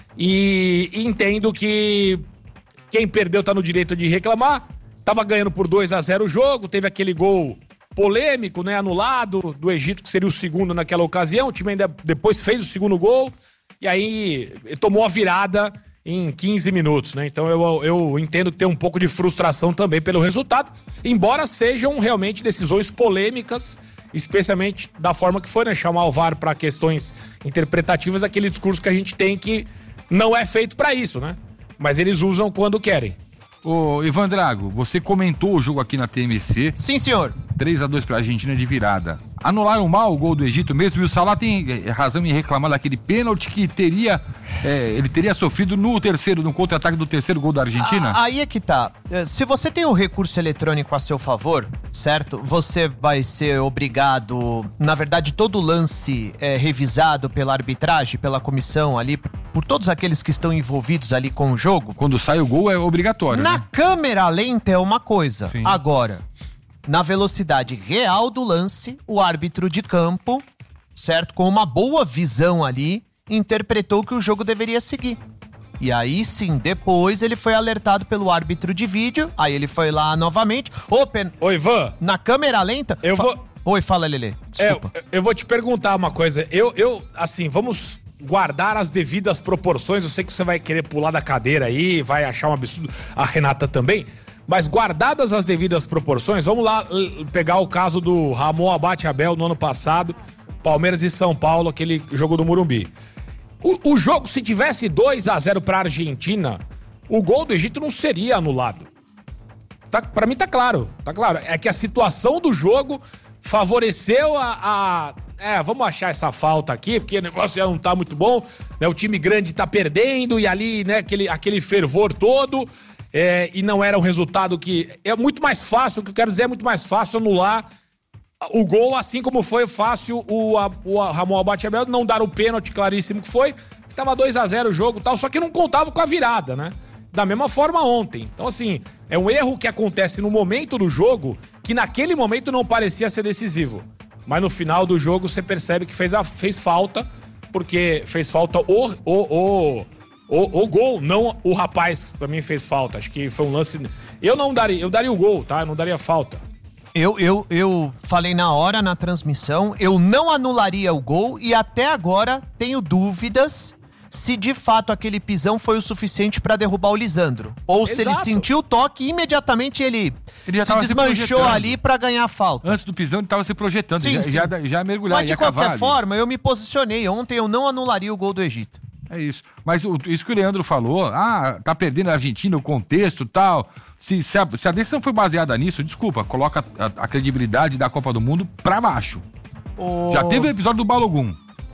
e entendo que quem perdeu tá no direito de reclamar. Tava ganhando por dois a zero o jogo, teve aquele gol polêmico, né, anulado do Egito, que seria o segundo naquela ocasião. O time ainda depois fez o segundo gol e aí tomou a virada em quinze minutos, né? Então eu, eu entendo ter um pouco de frustração também pelo resultado, embora sejam realmente decisões polêmicas, especialmente da forma que foi, né, chamar o V A R para questões interpretativas, aquele discurso que a gente tem que não é feito para isso, né? Mas eles usam quando querem. Ô, Ivan Drago, você comentou o jogo aqui na T M C. Sim, senhor. três a dois pra Argentina de virada. Anularam mal o gol do Egito mesmo, e o Salah tem é, razão em reclamar daquele pênalti que teria, é, ele teria sofrido no terceiro, no contra-ataque do terceiro gol da Argentina? Ah, aí é que tá. Eh, Se você tem o recurso eletrônico a seu favor, certo? Você vai ser obrigado, na verdade, todo lance é revisado pela arbitragem, pela comissão ali, por todos aqueles que estão envolvidos ali com o jogo. Quando sai o gol é obrigatório. Na né? câmera lenta é uma coisa. Sim. Agora, na velocidade real do lance, o árbitro de campo, certo? Com uma boa visão ali, interpretou que o jogo deveria seguir. E aí sim, depois ele foi alertado pelo árbitro de vídeo, aí ele foi lá novamente. Open. Oi, Ivan. Na câmera lenta. Eu fa- vou- Oi, fala, Lelê. Desculpa. É, eu, eu vou te perguntar uma coisa. Eu, eu, assim, vamos guardar as devidas proporções. Eu sei que você vai querer pular da cadeira aí, vai achar um absurdo. A Renata também. Mas guardadas as devidas proporções, vamos lá l- pegar o caso do Ramon Abate Abel no ano passado, Palmeiras e São Paulo, aquele jogo do Morumbi. O, o jogo, se tivesse dois a zero pra Argentina, o gol do Egito não seria anulado. Tá, pra mim tá claro, tá claro. É que a situação do jogo favoreceu a... a é, vamos achar essa falta aqui, porque o negócio já não tá muito bom, né? O time grande tá perdendo e ali, né, aquele, aquele fervor todo, é, e não era um resultado que... É muito mais fácil, o que eu quero dizer é muito mais fácil anular o gol, assim como foi fácil o, a, o Ramon Albatebel não dar o pênalti claríssimo que foi, que tava dois a zero o jogo e tal, só que não contava com a virada, né? Da mesma forma ontem. Então, assim, é um erro que acontece no momento do jogo que naquele momento não parecia ser decisivo. Mas no final do jogo você percebe que fez, a, fez falta, porque fez falta o, o, o, o, o gol, não o rapaz, pra mim, fez falta. Acho que foi um lance... Eu não daria, eu daria o gol, tá? Eu não daria falta. Eu, eu, eu falei na hora, na transmissão, eu não anularia o gol e até agora tenho dúvidas se de fato aquele pisão foi o suficiente pra derrubar o Lisandro. Ou Exato. se ele sentiu o toque e imediatamente ele, ele se desmanchou se ali pra ganhar a falta. Antes do pisão ele tava se projetando, sim, já, sim. já, já mergulhar. Mas de qualquer forma, eu me posicionei. Ontem eu não anularia o gol do Egito. É isso. Mas o, isso que o Leandro falou, ah, tá perdendo a Argentina, o contexto e tal. Se, se, a, se a decisão foi baseada nisso, desculpa, coloca a, a credibilidade da Copa do Mundo pra baixo. Oh. Já teve o episódio do Balogun.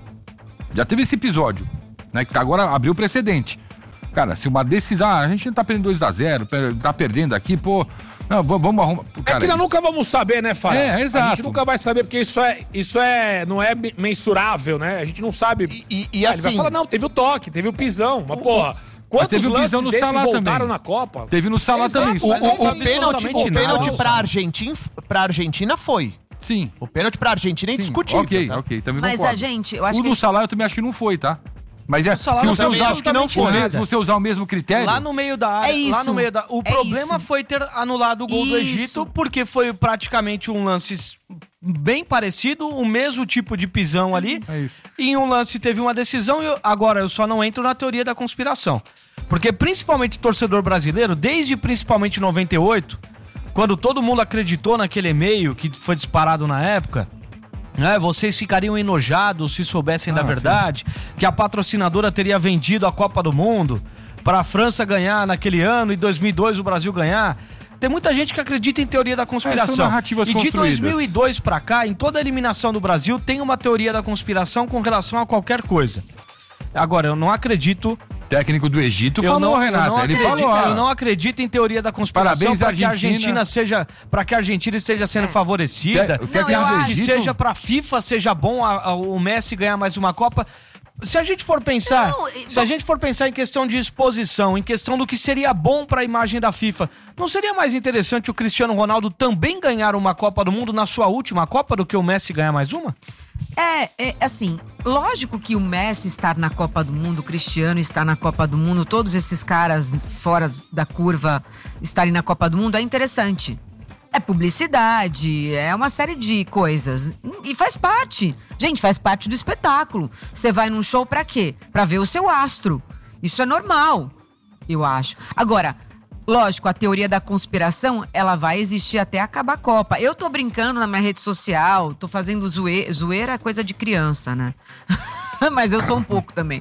Já teve esse episódio. Né, que tá agora abriu o precedente. Cara, se uma decisão, ah, a gente tá perdendo dois a zero, tá perdendo aqui, pô, não, vamos arrumar. Cara, é que nós isso... nunca vamos saber, né, Fábio? É, exato. A gente nunca vai saber, porque isso é, isso é, não é mensurável, né? A gente não sabe. E, e, e ah, assim... Ele vai falar, não, teve o toque, teve o pisão, mas, porra, quantos teve o pisão no Salah voltaram também. na Copa? Teve no Salah também. O, o, o pênalti, o pênalti pra, Argentina, pra Argentina foi. Sim. O pênalti pra Argentina é indiscutível. Ok, tá? ok, também Mas concordo. a gente, eu acho o que... do Salah eu também acho que não foi, tá? Mas é, se você, usar, acho que não foi, né? Se você usar o mesmo critério... Lá no meio da área, é isso, lá no meio da... O é problema isso. foi ter anulado o gol isso. do Egito, porque foi praticamente um lance bem parecido, o mesmo tipo de pisão ali. É isso. E em um lance teve uma decisão, e eu, agora eu só não entro na teoria da conspiração. Porque principalmente o torcedor brasileiro, desde principalmente noventa e oito, quando todo mundo acreditou naquele e-mail que foi disparado na época... É, vocês ficariam enojados se soubessem ah, da verdade, sim. que a patrocinadora teria vendido a Copa do Mundo para a França ganhar naquele ano e em dois mil e dois o Brasil ganhar. Tem muita gente que acredita em teoria da conspiração. É, são narrativas e de construídas. dois mil e dois para cá, em toda a eliminação do Brasil, tem uma teoria da conspiração com relação a qualquer coisa. Agora, eu não acredito... Técnico do Egito eu falou, não, Renato. Eu não, ele acredito, falou, eu não acredito em teoria da conspiração para que a Argentina seja, para que a Argentina esteja sendo favorecida, Te, não, eu acho. que seja para a FIFA seja bom a, a, o Messi ganhar mais uma Copa. Se a gente for pensar, não, se a gente for pensar em questão de exposição, em questão do que seria bom para a imagem da FIFA, não seria mais interessante o Cristiano Ronaldo também ganhar uma Copa do Mundo na sua última Copa do que o Messi ganhar mais uma? É, é, assim, lógico que o Messi estar na Copa do Mundo, o Cristiano estar na Copa do Mundo, todos esses caras fora da curva estarem na Copa do Mundo é interessante. É publicidade, é uma série de coisas. E faz parte. Gente, faz parte do espetáculo. Você vai num show pra quê? Pra ver o seu astro. Isso é normal, eu acho. Agora... Lógico, a teoria da conspiração, ela vai existir até acabar a Copa. Eu tô brincando na minha rede social, tô fazendo zoeira, zoeira é coisa de criança, né? Mas eu sou um pouco também.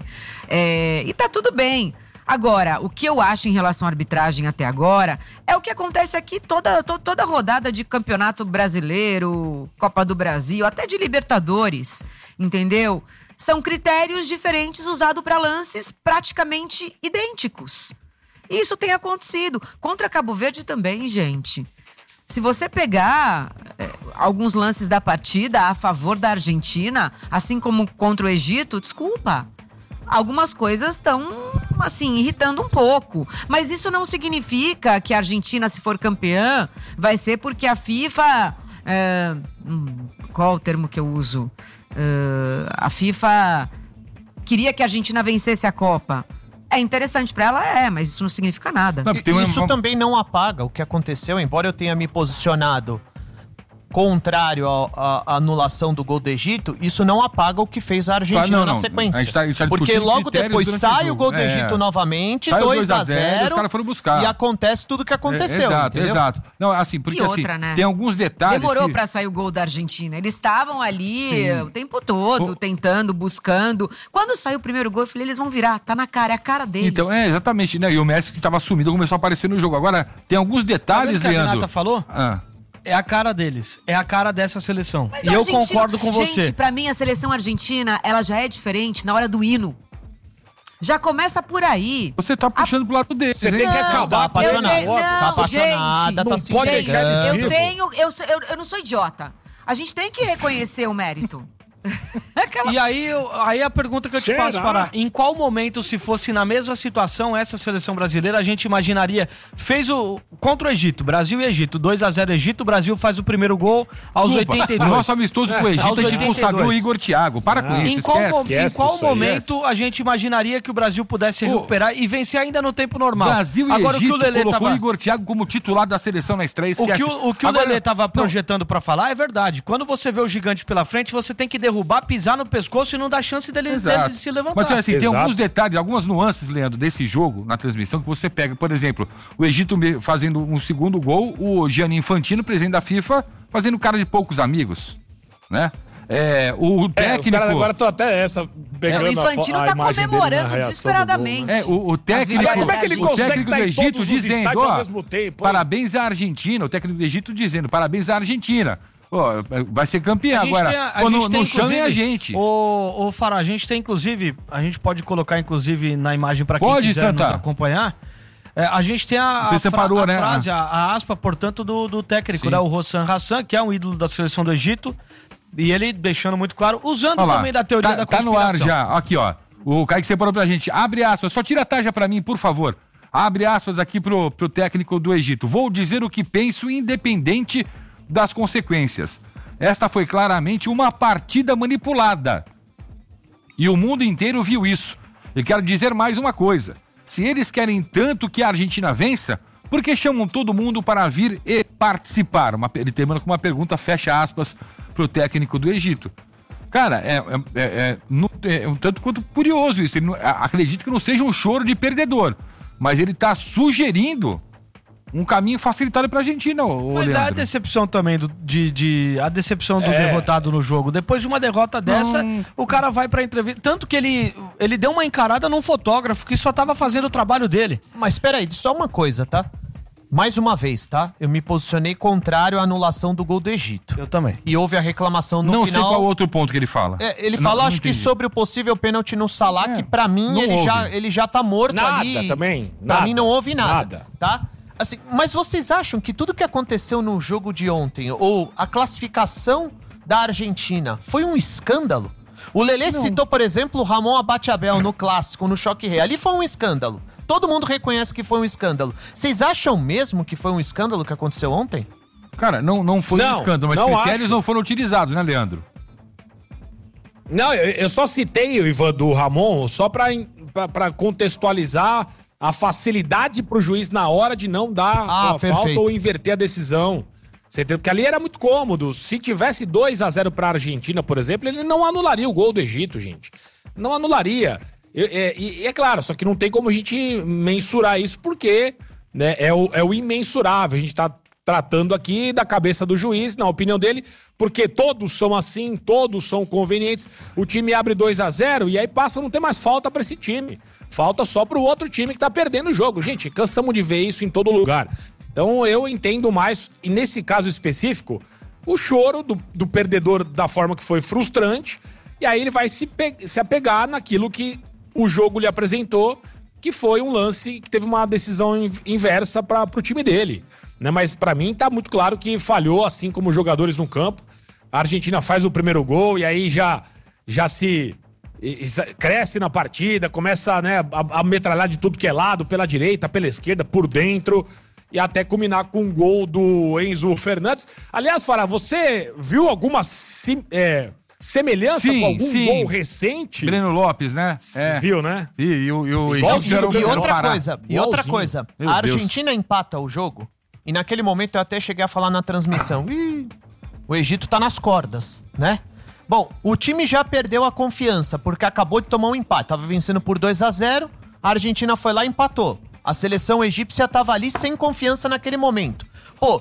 É, e tá tudo bem. Agora, o que eu acho em relação à arbitragem até agora é o que acontece aqui toda, to, toda rodada de campeonato brasileiro, Copa do Brasil, até de Libertadores, entendeu? São critérios diferentes usados para lances praticamente idênticos. Isso tem acontecido. Contra Cabo Verde também, gente. Se você pegar é, alguns lances da partida a favor da Argentina, assim como contra o Egito, desculpa, algumas coisas estão, assim, irritando um pouco. Mas isso não significa que a Argentina, se for campeã, vai ser porque a FIFA... É, hum, qual o termo que eu uso? É, a FIFA queria que a Argentina vencesse a Copa. É interessante pra ela, é, mas isso não significa nada. Não, isso um... também não apaga o que aconteceu, embora eu tenha me posicionado contrário à anulação do gol do Egito, isso não apaga o que fez a Argentina Ah, não, na não. sequência. A gente tá- a gente tá Porque discutindo logo critérios depois durante sai o o gol jogo. do Egito É. novamente, Sai o dois a dois a zero, zero, os caras foram buscar. e acontece tudo o que aconteceu. É, exato, entendeu? exato. Não, assim, porque E outra, assim, né? tem alguns detalhes. Demorou que- pra sair o gol da Argentina. Eles estavam ali Sim. o tempo todo, tentando, buscando. Quando saiu o primeiro gol, eu falei, eles vão virar, tá na cara, é a cara deles. Então, é, exatamente, né? E o Messi que estava sumido começou a aparecer no jogo. Agora, tem alguns detalhes, Tá vendo que a Leandro. Renata falou? Ah. É a cara deles. É a cara dessa seleção. Mas e a eu Argentina- concordo com você. Gente, pra mim, a seleção argentina, ela já é diferente na hora do hino. Já começa por aí. Você tá puxando pro lado deles. Você tem que acabar eu tenho- apaixonado. Não, Tá apaixonada, gente, tá não se pode gente, deixar eles eu vivos. tenho, eu, sou- eu, eu não sou idiota. A gente tem que reconhecer o mérito. E aí, eu- aí a pergunta que eu te Será? faço, Fará, em qual momento, se fosse na mesma situação, essa seleção brasileira, a gente imaginaria, fez o, contra o Egito, Brasil e Egito, dois a zero Egito, o Brasil faz o primeiro gol aos Desculpa, oitenta e dois. No nosso amistoso com o Egito, Aos a gente oitenta e dois. consagrou o Igor Thiago. Para com Em isso, qual, esquece. mo- em esquece qual isso aí, momento a gente imaginaria que o Brasil pudesse recuperar e vencer ainda no tempo normal? Brasil e Agora, Egito o que o Lelê colocou tava... o Igor Thiago como titular da seleção na estreia, O esquece. que o, o, que o Agora, Lelê tava não, projetando pra falar é verdade. Quando você vê o gigante pela frente, você tem que derrubar, pisar no pescoço e não dar chance dele, Exato. dele se levantar. Mas assim, tem Exato. alguns detalhes, algumas nuances, Leandro, desse jogo na transmissão que você pega. Por exemplo, o Egito me- fazendo um segundo gol, o Gianni Infantino, presidente da FIFA, fazendo cara de poucos amigos, né? É, o É, técnico... os caras agora estão até essa pegando O Infantino a, fo- a tá imagem dele na comemorando reação do desesperadamente. gol, né? É, o, o técnico, vitórias Como é que ele da o consegue técnico estar do em Egito todos os dizendo, estádios ó, ao mesmo tempo? parabéns à Argentina, o técnico do Egito dizendo, parabéns à Argentina. Ó, vai ser campeão A gente agora. tem a- a Quando gente tem, não chamem a inclusive, gente. O, o Fará, a gente tem inclusive, a gente pode colocar inclusive na imagem pra quem Pode, quiser Santa. nos acompanhar. É, a gente tem a, Você a, fra- separou, a né? frase, a, a aspa, portanto, do, do técnico, Sim. né? O Hossan Hassan, que é um ídolo da seleção do Egito. E ele deixando muito claro, usando Olha lá, também da teoria tá, da tá no conspiração. ar já, aqui ó, o Kaique separou pra gente, abre aspas, só tira a tarja pra mim, por favor, abre aspas aqui pro, pro técnico do Egito, vou dizer o que penso independente das consequências, esta foi claramente uma partida manipulada, e o mundo inteiro viu isso, e quero dizer mais uma coisa, se eles querem tanto que a Argentina vença, por que chamam todo mundo para vir e participar? Uma, ele termina com uma pergunta, fecha aspas, pro técnico do Egito. Cara, é, é, é, é, não- é um tanto quanto curioso isso. Ele não, a- acredito que não seja um choro de perdedor, mas ele tá sugerindo um caminho facilitado pra Argentina, ô, Mas é a Leandro. decepção também do, de, de- a decepção do É. derrotado no jogo. Depois de uma derrota dessa, o cara vai pra entrevista. Tanto que ele, ele deu uma encarada num fotógrafo que só tava fazendo o trabalho dele. Mas espera aí, só uma coisa, tá? Mais uma vez, tá? Eu me posicionei contrário à anulação do gol do Egito. Eu também. E houve a reclamação no Não final. sei qual outro ponto que ele fala. É, ele Não- fala, não acho que entendi. sobre o possível pênalti no Salah, É, que pra mim não ele houve. já, ele já tá morto Nada ali. também, Pra nada, mim não houve nada, nada. tá? Assim, mas vocês acham que tudo que aconteceu no jogo de ontem, ou a classificação da Argentina, foi um escândalo? O Lelê citou, por exemplo, o Ramon Abate-Abel no Clássico, no Choque Rei. Ali foi um escândalo. Todo mundo reconhece que foi um escândalo. Vocês acham mesmo que foi um escândalo que aconteceu ontem? Cara, não, não foi um Não, escândalo, mas não critérios acho. não foram utilizados, né, Leandro? Não, eu, eu só citei o Ivan do Ramon só pra, em- pra, pra contextualizar a facilidade pro juiz na hora de não dar Ah, a falta perfeito. ou inverter a decisão. Você entendeu? Porque ali era muito cômodo. Se tivesse dois a zero pra Argentina, por exemplo, ele não anularia o gol do Egito, gente. Não anularia. Eu- é, e, e é claro, só que não tem como a gente mensurar isso, porque né, é, o, é o imensurável. A gente tá tratando aqui da cabeça do juiz, na opinião dele, porque todos são assim, todos são convenientes. O time abre dois a zero e aí passa a não ter mais falta pra esse time. Falta só pro outro time que tá perdendo o jogo. Gente, cansamos de ver isso em todo lugar. Então eu entendo mais, e nesse caso específico, o choro do, do perdedor da forma que foi frustrante, e aí ele vai se, pe- se apegar naquilo que o jogo lhe apresentou, que foi um lance que teve uma decisão in- inversa para pro time dele. Né? Mas pra mim tá muito claro que falhou, assim como os jogadores no campo. A Argentina faz o primeiro gol e aí já, já se e- e- cresce na partida, começa né, a, a metralhar de tudo que é lado, pela direita, pela esquerda, por dentro, e até culminar com um gol do Enzo Fernandes. Aliás, Fará, você viu alguma sim- é, semelhança Sim, com algum sim. gol recente? Breno Lopes, né? Você viu, né? E, e, o- e o Igual- Egito era o- E era o outra Pará. coisa, e outra Igualzinho. coisa, Meu a Deus. Argentina empata o jogo, e naquele momento eu até cheguei a falar na transmissão, ih, O Egito tá nas cordas, né? Bom, o time já perdeu a confiança, porque acabou de tomar um empate. Tava vencendo por dois a zero, a Argentina foi lá e empatou. A seleção egípcia tava ali sem confiança naquele momento. Pô,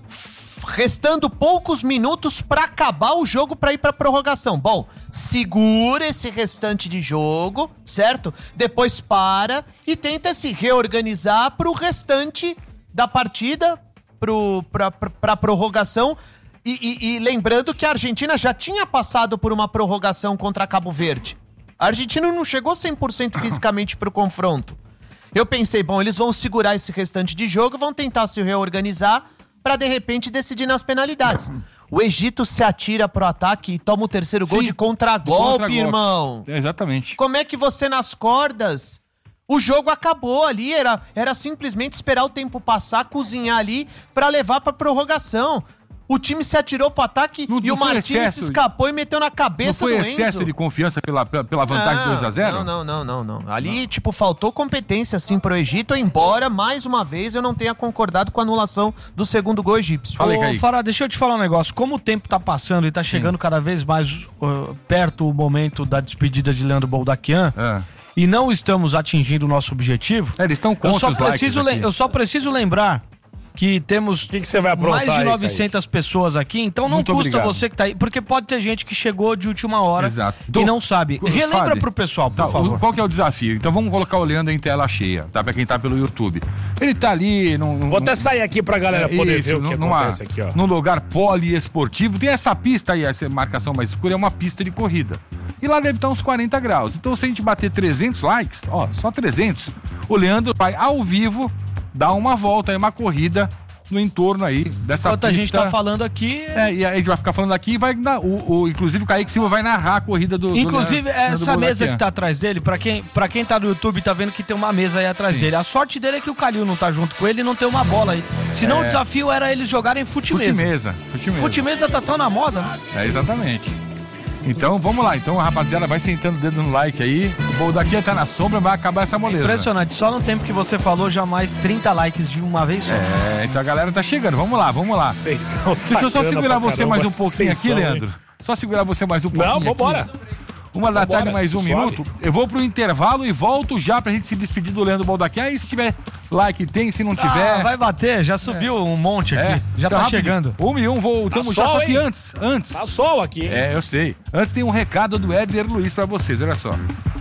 restando poucos minutos pra acabar o jogo pra ir pra prorrogação. Bom, segura esse restante de jogo, certo? Depois para e tenta se reorganizar pro restante da partida, pro, pra, pra, pra prorrogação. E, e, e lembrando que a Argentina já tinha passado por uma prorrogação contra Cabo Verde. A Argentina não chegou cem por cento fisicamente pro confronto. Eu pensei, bom, eles vão segurar esse restante de jogo, vão tentar se reorganizar pra de repente decidir nas penalidades. O Egito se atira pro ataque e toma o terceiro gol de contragolpe, contra irmão. Exatamente. Como é que você nas cordas... O jogo acabou ali, era, era simplesmente esperar o tempo passar, cozinhar ali pra levar pra prorrogação. O time se atirou pro ataque não, e não o Martínez se escapou e meteu na cabeça do Enzo. Não foi excesso de confiança pela, pela vantagem não, dois a zero? Não, não, não, não, não. Ali, não. tipo, faltou competência, assim, pro Egito, embora, mais uma vez, eu não tenha concordado com a anulação do segundo gol egípcio. Falei, Ô, Fará, deixa eu te falar um negócio. Como o tempo tá passando e tá chegando Sim. cada vez mais uh, perto o momento da despedida de Leandro Boldaquian... É. E não estamos atingindo o nosso objetivo. É, eles estão contra eu só os preciso likes Eu só preciso lembrar que temos que que você vai mais de aí, novecentas Kaique? pessoas aqui, então não Muito custa obrigado. você que tá aí, porque pode ter gente que chegou de última hora Exato. e não sabe. Relembra Fade, pro pessoal, por tá, favor. Qual que é o desafio? Então vamos colocar o Leandro em tela cheia, tá? Pra quem tá pelo YouTube. Ele tá ali... Num, num, Vou até sair aqui pra galera é, poder isso, ver o que numa, acontece aqui, ó. Num lugar poliesportivo. Tem essa pista aí, essa marcação mais escura, é uma pista de corrida. E lá deve estar uns quarenta graus. Então se a gente bater trezentos likes, ó, só trezentos, o Leandro vai ao vivo dar uma volta aí, uma corrida no entorno aí dessa Enquanto pista. a gente tá falando aqui... É, e aí a gente vai ficar falando aqui e vai... Na, o, o, inclusive o Kaique Silva vai narrar a corrida do... Inclusive, do Leandro, essa do mesa que tá atrás dele, pra quem, pra quem tá no YouTube, tá vendo que tem uma mesa aí atrás Sim. dele. A sorte dele é que o Calil não tá junto com ele e não tem uma bola aí. Senão é. o desafio era eles jogarem fute-mesa. Fute-mesa. Fute-mesa. Fute-mesa tá tão na moda, né? É, exatamente. Então, vamos lá. Então, a rapaziada vai sentando o dedo no like aí. O Boldaquian tá na sombra, vai acabar essa moleza. Impressionante. Só no tempo que você falou, já mais trinta likes de uma vez só. É, então a galera tá chegando. Vamos lá, vamos lá. Vocês são Deixa eu só segurar você caramba, mais um pouquinho aqui, são, Leandro. Hein? Só segurar você mais um pouquinho Não, aqui. vambora. Uma da Vambora, tarde, mais um suave. minuto. Eu vou pro intervalo e volto já pra gente se despedir do Leandro Boldaquian. Aí se tiver like, tem. Se não tiver... Ah, vai bater. Já subiu é. um monte aqui. É. Já então, tá rápido. chegando. Um e um, voltamos tá já. Sol, só que hein? antes, antes. Tá sol aqui, hein? É, eu sei. Antes tem um recado do Éder Luiz pra vocês. Olha só.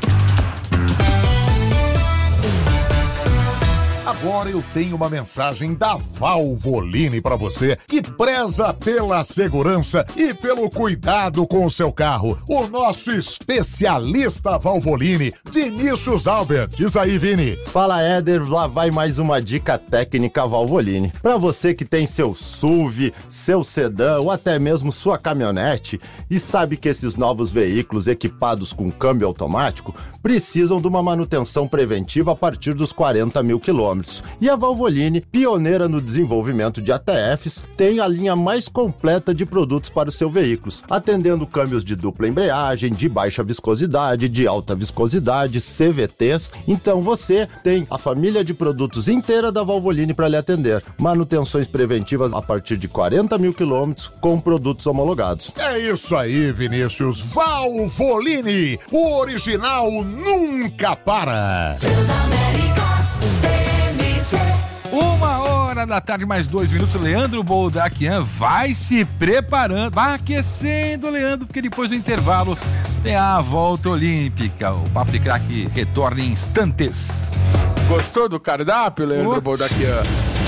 Agora eu tenho uma mensagem da Valvoline para você que preza pela segurança e pelo cuidado com o seu carro. O nosso especialista Valvoline, Vinícius Albert. Diz aí, Vini. Fala, Éder. Lá vai mais uma dica técnica Valvoline. Para você que tem seu S U V, seu sedã ou até mesmo sua caminhonete e sabe que esses novos veículos equipados com câmbio automático precisam de uma manutenção preventiva a partir dos quarenta mil quilômetros. E a Valvoline, pioneira no desenvolvimento de A T Fs, tem a linha mais completa de produtos para os seus veículos, atendendo câmbios de dupla embreagem, de baixa viscosidade, de alta viscosidade, C V Ts. Então você tem a família de produtos inteira da Valvoline para lhe atender. Manutenções preventivas a partir de quarenta mil quilômetros com produtos homologados. É isso aí, Vinícius. Valvoline, o original nunca para. Uma hora da tarde, mais dois minutos. Leandro Boldaquian vai se preparando, vai aquecendo, Leandro, porque depois do intervalo tem a volta olímpica. O Papo de Craque retorna em instantes. Gostou do cardápio, Leandro Oh. Boldaquian?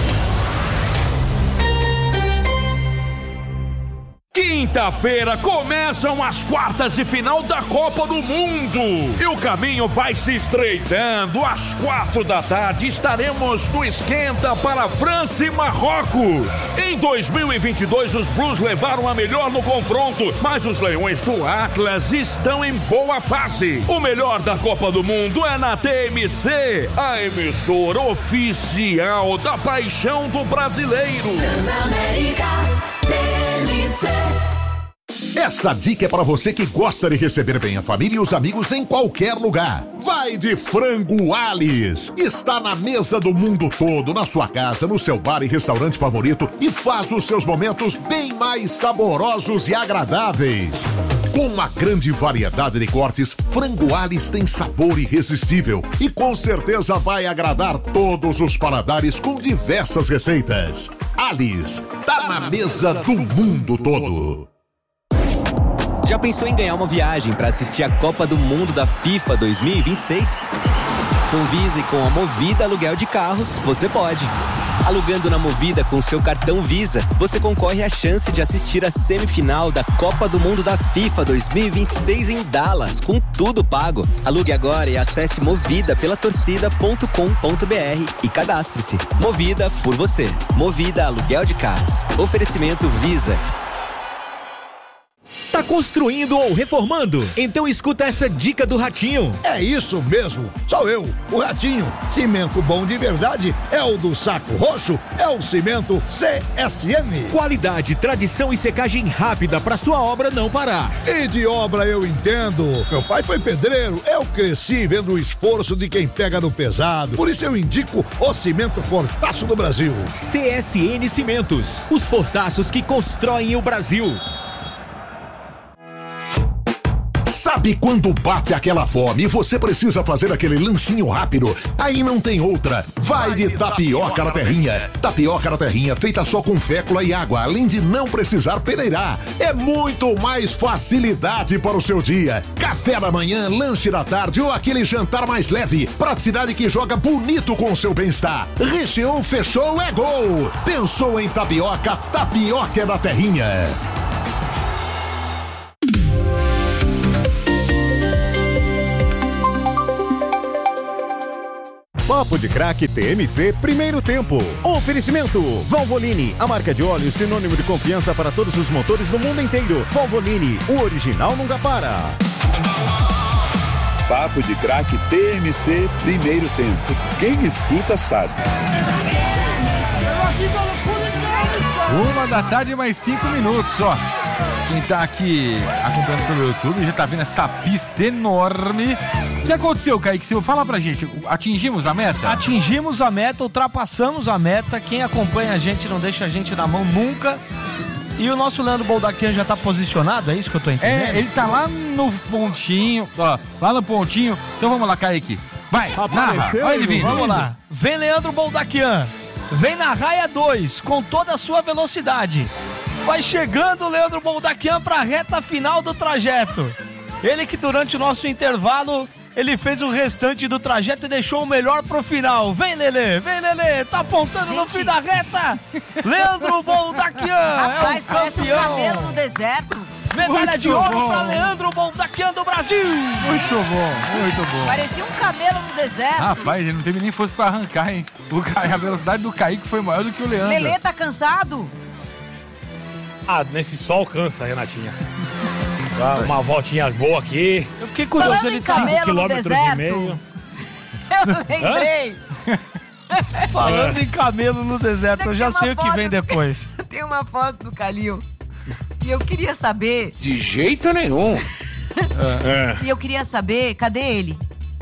Quinta-feira começam as quartas de final da Copa do Mundo e o caminho vai se estreitando. Às quatro da tarde estaremos no esquenta para França e Marrocos. Em dois mil e vinte e dois os Blues levaram a melhor no confronto, mas os Leões do Atlas estão em boa fase. O melhor da Copa do Mundo é na T M C, a emissora oficial da paixão do brasileiro. É Essa dica é para você que gosta de receber bem a família e os amigos em qualquer lugar. Vai de Frango Alice. Está na mesa do mundo todo, na sua casa, no seu bar e restaurante favorito e faz os seus momentos bem mais saborosos e agradáveis. Com uma grande variedade de cortes, Frango Alice tem sabor irresistível e com certeza vai agradar todos os paladares com diversas receitas. Alice, tá na mesa do mundo todo. Já pensou em ganhar uma viagem para assistir a Copa do Mundo da FIFA dois mil e vinte e seis? Com Visa e com a Movida Aluguel de Carros, você pode. Alugando na Movida com seu cartão Visa, você concorre à chance de assistir a semifinal da Copa do Mundo da FIFA dois mil e vinte e seis em Dallas, com tudo pago. Alugue agora e acesse movida pela torcida ponto com ponto b r e cadastre-se. Movida por você. Movida Aluguel de Carros. Oferecimento Visa. Tá construindo ou reformando? Então escuta essa dica do Ratinho. É isso mesmo, sou eu, o Ratinho. Cimento bom de verdade é o do Saco Roxo, é o Cimento C S M. Qualidade, tradição e secagem rápida pra sua obra não parar. E de obra eu entendo. Meu pai foi pedreiro, eu cresci vendo o esforço de quem pega no pesado. Por isso eu indico o Cimento Fortaço do Brasil. C S N Cimentos, os fortaços que constroem o Brasil. Sabe quando bate aquela fome e você precisa fazer aquele lanchinho rápido? Aí não tem outra. Vai de Tapioca na Terrinha. Tapioca na Terrinha feita só com fécula e água, além de não precisar peneirar. É muito mais facilidade para o seu dia. Café da manhã, lanche da tarde ou aquele jantar mais leve. Praticidade que joga bonito com o seu bem-estar. Recheou, fechou, é gol. Pensou em tapioca? Tapioca é da Terrinha. Papo de Craque T M C, primeiro tempo. Oferecimento: Valvoline, a marca de óleo sinônimo de confiança para todos os motores do mundo inteiro. Valvoline, o original nunca para. Papo de Craque T M C, primeiro tempo. Quem escuta sabe. Uma da tarde, mais cinco minutos, ó. Quem tá aqui acompanhando pelo YouTube já tá vendo essa pista enorme. O que aconteceu, Kaique Silva? Fala pra gente, atingimos a meta? Atingimos a meta, ultrapassamos a meta. Quem acompanha a gente não deixa a gente na mão nunca. E o nosso Leandro Boldaquian já tá posicionado, é isso que eu tô entendendo? É, ele tá lá no pontinho, ó, lá no pontinho. Então vamos lá, Kaique. Vai, narra. Olha ele vindo. Vamos lá. Vem Leandro Boldaquian. Vem na raia dois, com toda a sua velocidade. Vai chegando o Leandro Boldaquian pra reta final do trajeto. Ele que durante o nosso intervalo, ele fez o restante do trajeto e deixou o melhor pro final. Vem, Lelê, vem, Lelê, tá apontando gente no fim da reta. Leandro Boldaquian. Rapaz, é o parece campeão. um camelo no deserto. Medalha Muito de ouro bom. pra Leandro Boldaquian do Brasil. Muito bom, muito bom. Parecia um camelo no deserto. Rapaz, ele não teve nem força pra arrancar, hein? O, Ca- a velocidade do Kaique foi maior do que o Leandro. Lelê tá cansado? Ah, nesse sol cansa, Renatinha. Dá uma voltinha boa aqui. Eu fiquei curioso, Falando ele em tá cinco camelo no quilômetros e deserto, meio. eu lembrei. Falando em camelo no deserto, eu já Tem uma sei o que foto- vem depois. Tem uma foto do Calil. E eu queria saber. De jeito nenhum. É. E eu queria saber, cadê ele?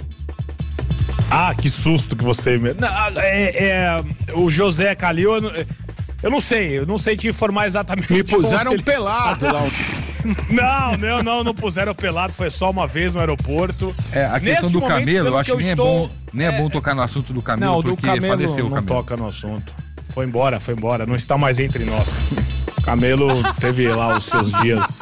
Ah, que susto que você... Não, é, é, o José Calil, eu, não- eu não sei, eu não sei te informar exatamente. Me puseram onde ele pelado está. lá. Não, não, não, não puseram pelado, foi só uma vez no aeroporto. É, a questão Neste do momento, camelo, pelo eu acho que nem, estou, é bom, nem é, bom tocar no assunto do camelo, Não, do porque camelo faleceu o não camelo. toca no assunto. Foi embora, foi embora, não está mais entre nós. O Camelo teve lá os seus dias.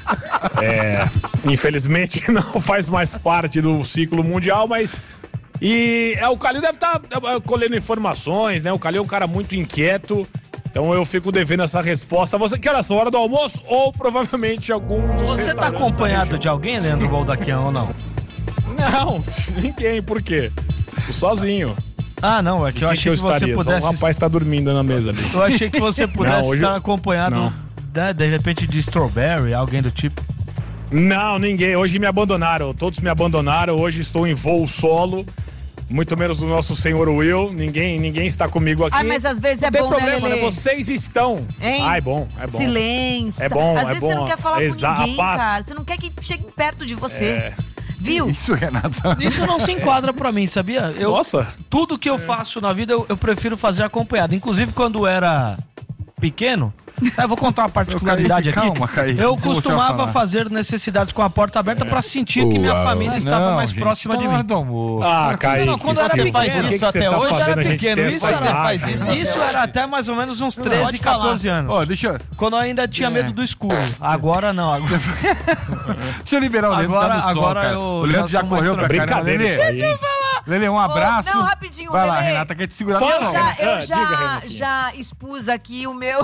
É, infelizmente não faz mais parte do ciclo mundial, mas... E é, o Calil deve estar colhendo informações, né? O Calil é um cara muito inquieto. Então eu fico devendo essa resposta. Você, que horas são? Hora do almoço? Ou provavelmente algum dos Você tá acompanhado de alguém, Leandro Boldaquian, ou não? Não, ninguém. Por quê? Tô sozinho. Ah, não, é que De eu quem achei que, eu você estaria? pudesse... O rapaz tá dormindo na mesa ali. Eu achei que você pudesse Não, hoje estar eu- acompanhado, Não. né, de repente, de Strawberry, alguém do tipo. Não, ninguém. Hoje me abandonaram. Todos me abandonaram. Hoje estou em voo solo. Muito menos do nosso senhor Will. Ninguém, ninguém está comigo aqui. Ah, mas às vezes não é tem bom, problema, né, Lelê? Vocês estão. Hein? Ah, é bom, é bom. Silêncio. É bom, Às é vezes bom. você não quer falar Exa- com ninguém, a paz. cara. Você não quer que chegue perto de você. É. Viu? Isso, Renata. Isso não se enquadra pra mim, sabia? Eu, Nossa. Tudo que eu faço na vida, eu, eu prefiro fazer acompanhado. Inclusive, quando era pequeno, eu vou contar uma particularidade Kaique, aqui. calma, Kaique, eu o que você vai costumava falar? fazer necessidades com a porta aberta pra sentir que minha Uau. família Ah, estava não, mais gente, próxima tá de na mim. hora do almoço. Ah, Kaique, Não, quando eu era você pequeno, faz isso que que até você tá hoje. fazendo Era a gente pequeno, ter isso, essa era- faz isso. Isso era até mais ou menos uns treze, pode falar. quatorze anos. Ó, deixa eu... Quando eu ainda tinha É. medo do escuro. Agora não. Agora, Deixa eu liberar o Leandro, Agora- tá no sol, agora cara. eu O Leandro já já sou mais correu pra tranquilo. caramba. Brincadeira Lelê, isso aí, hein? Lelê, um abraço. Não, rapidinho, Vai lá, Lelê. Renata quer te segurar Só- na Eu mão. já, eu Ah, já, diga, Renatinha. já expus aqui o meu.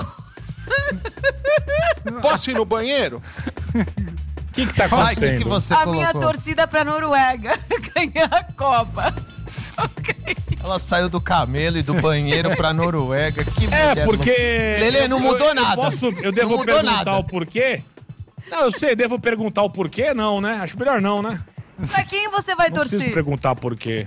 Posso ir no banheiro? O que que tá Vai, o acontecendo? que, que você a colocou? minha torcida pra Noruega ganhar a Copa. Ela saiu do camelo e do banheiro pra Noruega. Que É, mulher porque... louca. Lelê, não eu- mudou eu, nada. Eu, posso, eu devo Não mudou perguntar nada. o porquê? Não, eu sei, devo perguntar o porquê? Não, né? Acho melhor não, né? Pra quem você vai Não preciso torcer? perguntar por quê.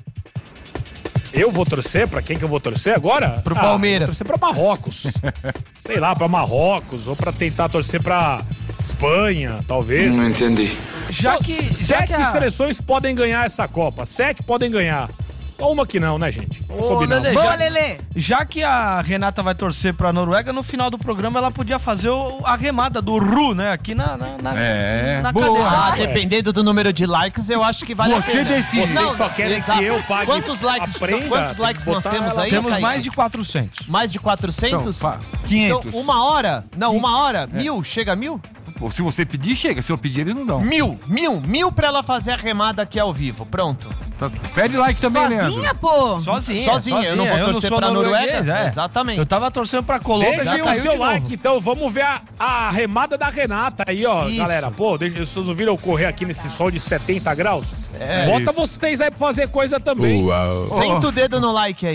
Eu vou torcer? Pra quem que eu vou torcer agora? Pro Ah, Palmeiras. Vou torcer pra Marrocos. Sei lá, pra Marrocos. Ou pra tentar torcer pra Espanha, talvez. Não entendi. já que, já Sete que a... seleções podem ganhar essa Copa. Sete podem ganhar. Só uma que não, né, gente? Vamos Ô, combinar. Lelê, Boa, já, Lelê. já que a Renata vai torcer pra Noruega, no final do programa ela podia fazer o- a remada do Ru, né? Aqui na, na, na, É, na boa. cadeira. Ah, dependendo do número de likes, eu acho que vale Você a pena. define. Vocês só querem exato. que eu pague Quantos likes, aprenda, quantos tem likes que nós botar temos ela- aí, Temos Kaique? mais de quatrocentos. Mais de quatrocentos? Então, pá, quinhentos. Então, uma hora? Não, uma hora. Mil? Chega a mil? Pô, se você pedir, chega. Se eu pedir, eles não dão. Mil, mil, mil pra ela fazer a remada aqui ao vivo. Pronto. Tá- Pede like também, Leandro. Sozinha, pô? Sozinha, Sozinha, eu não vou torcer sou pra Noruega. norueguês, é. Exatamente. Eu tava torcendo pra Colômbia, já Deixem o caiu seu de novo. like, então. Vamos ver a, a remada da Renata aí, ó, Isso. galera. Pô, deixa, vocês não viram eu correr aqui nesse sol de setenta graus? É Bota isso. vocês aí pra fazer coisa também. Uau. Senta o dedo no like aí.